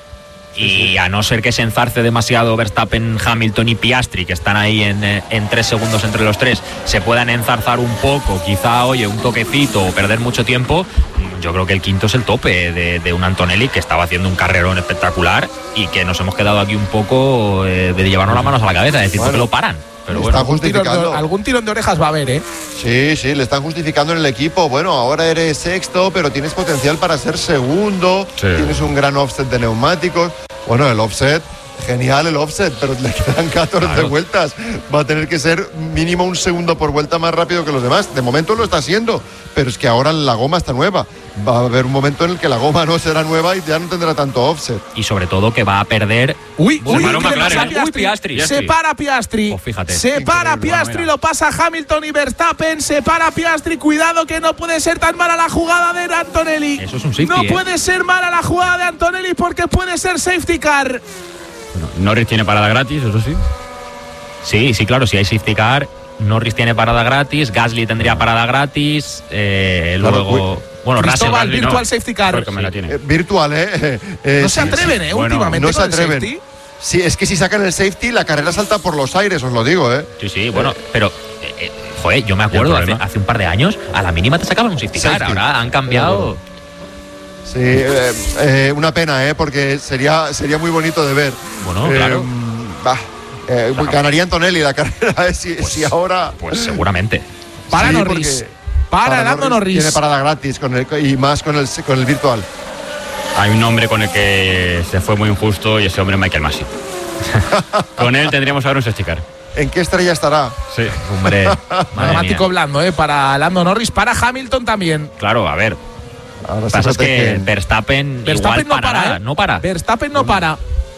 Speaker 1: Y a no ser que se enzarce demasiado Verstappen, Hamilton y Piastri, que están ahí en, eh, en tres segundos entre los tres, se puedan enzarzar un poco, quizá, oye, un toquecito o perder mucho tiempo, yo creo que el quinto es el tope de, de un Antonelli que estaba haciendo un carrerón espectacular y que nos hemos quedado aquí un poco eh, de llevarnos las manos a la cabeza, es decir,
Speaker 7: Bueno,
Speaker 1: que lo paran. Pero
Speaker 7: le
Speaker 1: bueno,
Speaker 7: está
Speaker 5: Algún tirón,
Speaker 7: justificando.
Speaker 5: de, algún tirón de orejas va a haber, ¿eh?
Speaker 7: Sí, sí, le están justificando en el equipo. Bueno, ahora eres sexto, pero tienes potencial para ser segundo.
Speaker 6: Sí.
Speaker 7: Tienes un gran offset de neumáticos. Bueno, el offset, genial el offset, pero le quedan catorce
Speaker 1: Claro.
Speaker 7: vueltas. Va a tener que ser mínimo un segundo por vuelta más rápido que los demás. De momento lo está haciendo, pero es que ahora la goma está nueva. Va a haber un momento en el que la goma no será nueva y ya no tendrá tanto offset.
Speaker 1: y sobre todo que va a perder.
Speaker 5: Uy,
Speaker 1: Se
Speaker 5: uy,
Speaker 1: paró
Speaker 5: ¿qué le
Speaker 1: McLaren,
Speaker 5: pasa a
Speaker 1: ¿eh?
Speaker 5: Piastri?
Speaker 1: Uy, Piastri.
Speaker 5: Se para Piastri.
Speaker 1: Pues fíjate.
Speaker 5: Se para
Speaker 7: Increíble.
Speaker 5: Piastri,
Speaker 1: Bueno,
Speaker 5: lo pasa Hamilton y Verstappen. Se para Piastri. Cuidado que no puede ser tan mala la jugada de Antonelli.
Speaker 1: Eso es un safety,
Speaker 5: No
Speaker 1: ¿eh?
Speaker 5: puede ser mala la jugada de Antonelli porque puede ser safety car.
Speaker 6: Bueno, Norris tiene parada gratis, eso sí.
Speaker 1: Sí, sí, claro, si hay safety car, Norris tiene parada gratis, Gasly tendría parada gratis, eh,
Speaker 7: Claro,
Speaker 1: luego. Bueno, Russell,
Speaker 5: Cristóbal,
Speaker 1: Gasly,
Speaker 5: virtual
Speaker 1: no.
Speaker 5: safety car.
Speaker 6: Porque me la tiene.
Speaker 7: Eh, virtual, ¿eh? Eh,
Speaker 5: No se
Speaker 7: sí,
Speaker 5: atreven,
Speaker 7: sí.
Speaker 5: ¿eh?
Speaker 6: Bueno,
Speaker 5: Últimamente
Speaker 7: No se
Speaker 5: con el
Speaker 7: atreven.
Speaker 5: safety.
Speaker 7: Sí, es que si sacan el safety, la carrera salta por los aires, os lo digo, ¿eh?
Speaker 1: Sí, sí, bueno, pero. eh, eh, joder, yo me acuerdo, hace,
Speaker 6: problema?
Speaker 1: hace un par de años, a la mínima te sacaban un safety car.
Speaker 7: Safety.
Speaker 1: Ahora han cambiado.
Speaker 7: Sí, eh, eh, una pena, ¿eh? Porque sería, sería muy bonito de ver.
Speaker 1: Bueno,
Speaker 7: Eh,
Speaker 1: claro.
Speaker 7: bah, eh, Ganaría Antonelli la carrera, ¿eh? Si, si ahora.
Speaker 1: Pues seguramente.
Speaker 5: Para
Speaker 7: Sí,
Speaker 5: Norris.
Speaker 7: porque
Speaker 5: Para Lando Norris.
Speaker 7: Tiene parada gratis con el, y más con el, con el virtual.
Speaker 6: Hay un hombre con el que se fue muy injusto y ese hombre es Michael Masi. Con él tendríamos ahora un safety car.
Speaker 7: ¿En qué estrella estará?
Speaker 6: Sí.
Speaker 1: Hombre, madre
Speaker 5: Neumático
Speaker 1: mía.
Speaker 5: blando, ¿eh? Para Lando Norris. Para Hamilton también.
Speaker 1: Claro, a ver.
Speaker 7: Ahora
Speaker 1: Lo que
Speaker 7: se
Speaker 1: pasa es que
Speaker 7: protegen.
Speaker 1: Verstappen,
Speaker 5: Verstappen
Speaker 1: igual
Speaker 5: no para,
Speaker 1: parará,
Speaker 5: ¿eh?
Speaker 1: no para.
Speaker 5: Verstappen no para.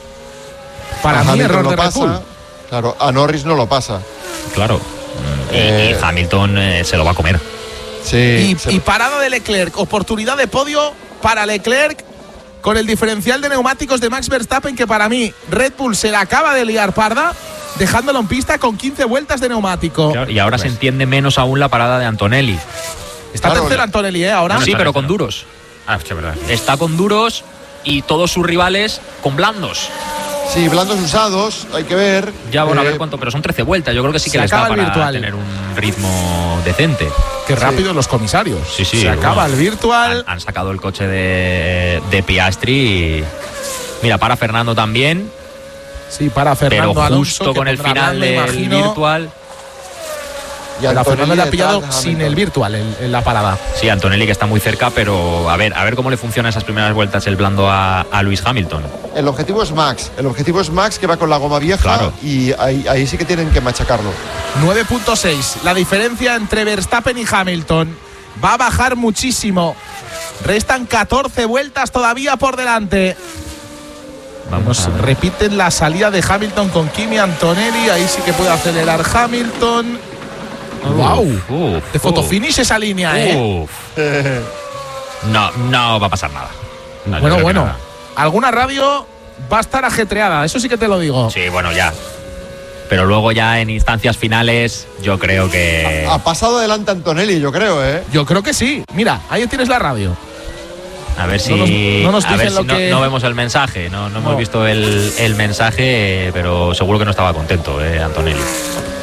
Speaker 5: Para
Speaker 7: A
Speaker 5: mí,
Speaker 7: Hamilton
Speaker 5: error
Speaker 7: lo
Speaker 5: de Red
Speaker 7: pasa.
Speaker 5: Bull.
Speaker 7: Claro, a Norris no lo pasa.
Speaker 1: Claro. Y,
Speaker 7: Eh,
Speaker 1: y Hamilton eh, se lo va a comer.
Speaker 7: Sí.
Speaker 5: Y,
Speaker 7: se-
Speaker 5: y parada de Leclerc. Oportunidad de podio para Leclerc con el diferencial de neumáticos de Max Verstappen, que para mí Red Bull se la acaba de liar parda, dejándolo en pista con quince vueltas de neumático.
Speaker 1: Claro, y ahora se entiende menos aún la parada de Antonelli.
Speaker 5: Está
Speaker 7: Claro,
Speaker 5: tercero Antonelli, ¿eh? Ahora.
Speaker 1: Sí,
Speaker 6: está
Speaker 1: pero con
Speaker 6: tercero.
Speaker 1: duros.
Speaker 6: Ah, es verdad.
Speaker 1: Está con duros y todos sus rivales con blandos.
Speaker 7: Sí, blandos usados, hay que ver.
Speaker 1: Ya, bueno, a
Speaker 7: Eh,
Speaker 1: ver cuánto, pero son trece vueltas. Yo creo que sí que
Speaker 5: se
Speaker 1: le está
Speaker 5: acaba el
Speaker 1: para
Speaker 5: virtual.
Speaker 1: tener un ritmo decente.
Speaker 5: Qué rápido los comisarios.
Speaker 1: Sí, sí,
Speaker 5: Se acaba
Speaker 1: bueno.
Speaker 5: el virtual.
Speaker 1: Han, han sacado el coche de, de Piastri y. Mira, para Fernando también.
Speaker 5: Sí, para Fernando
Speaker 1: pero
Speaker 5: Alonso,
Speaker 1: justo con el final del
Speaker 5: imagino,
Speaker 1: virtual.
Speaker 5: Y a Fernando le ha pillado sin el virtual en, en la parada.
Speaker 1: Sí, Antonelli que está muy cerca, pero a ver, a ver cómo le funciona esas primeras vueltas el blando a, a Lewis Hamilton.
Speaker 7: El objetivo es Max, el objetivo es Max que va con la goma vieja, claro. Y ahí, ahí sí que tienen que machacarlo.
Speaker 5: nueve punto seis, la diferencia entre Verstappen y Hamilton va a bajar muchísimo. Restan catorce vueltas todavía por delante. Vamos, Nos repiten la salida de Hamilton con Kimi Antonelli, ahí sí que puede acelerar Hamilton. ¡Wow! Uf, de fotofinish esa línea, ¿eh?
Speaker 1: No, no va a pasar nada. No,
Speaker 5: bueno, bueno. Nada. Alguna radio va a estar ajetreada, eso sí que te lo digo.
Speaker 1: Sí, bueno, ya. Pero luego ya en instancias finales, yo creo que…
Speaker 7: Ha, ha pasado adelante Antonelli, yo creo, ¿eh?
Speaker 5: Yo creo que sí. Mira, ahí tienes la radio.
Speaker 1: A ver si, no nos, no nos a ver si no, que... no vemos el mensaje. No, no hemos no. visto el, el mensaje, pero seguro que no estaba contento, eh, Antonelli.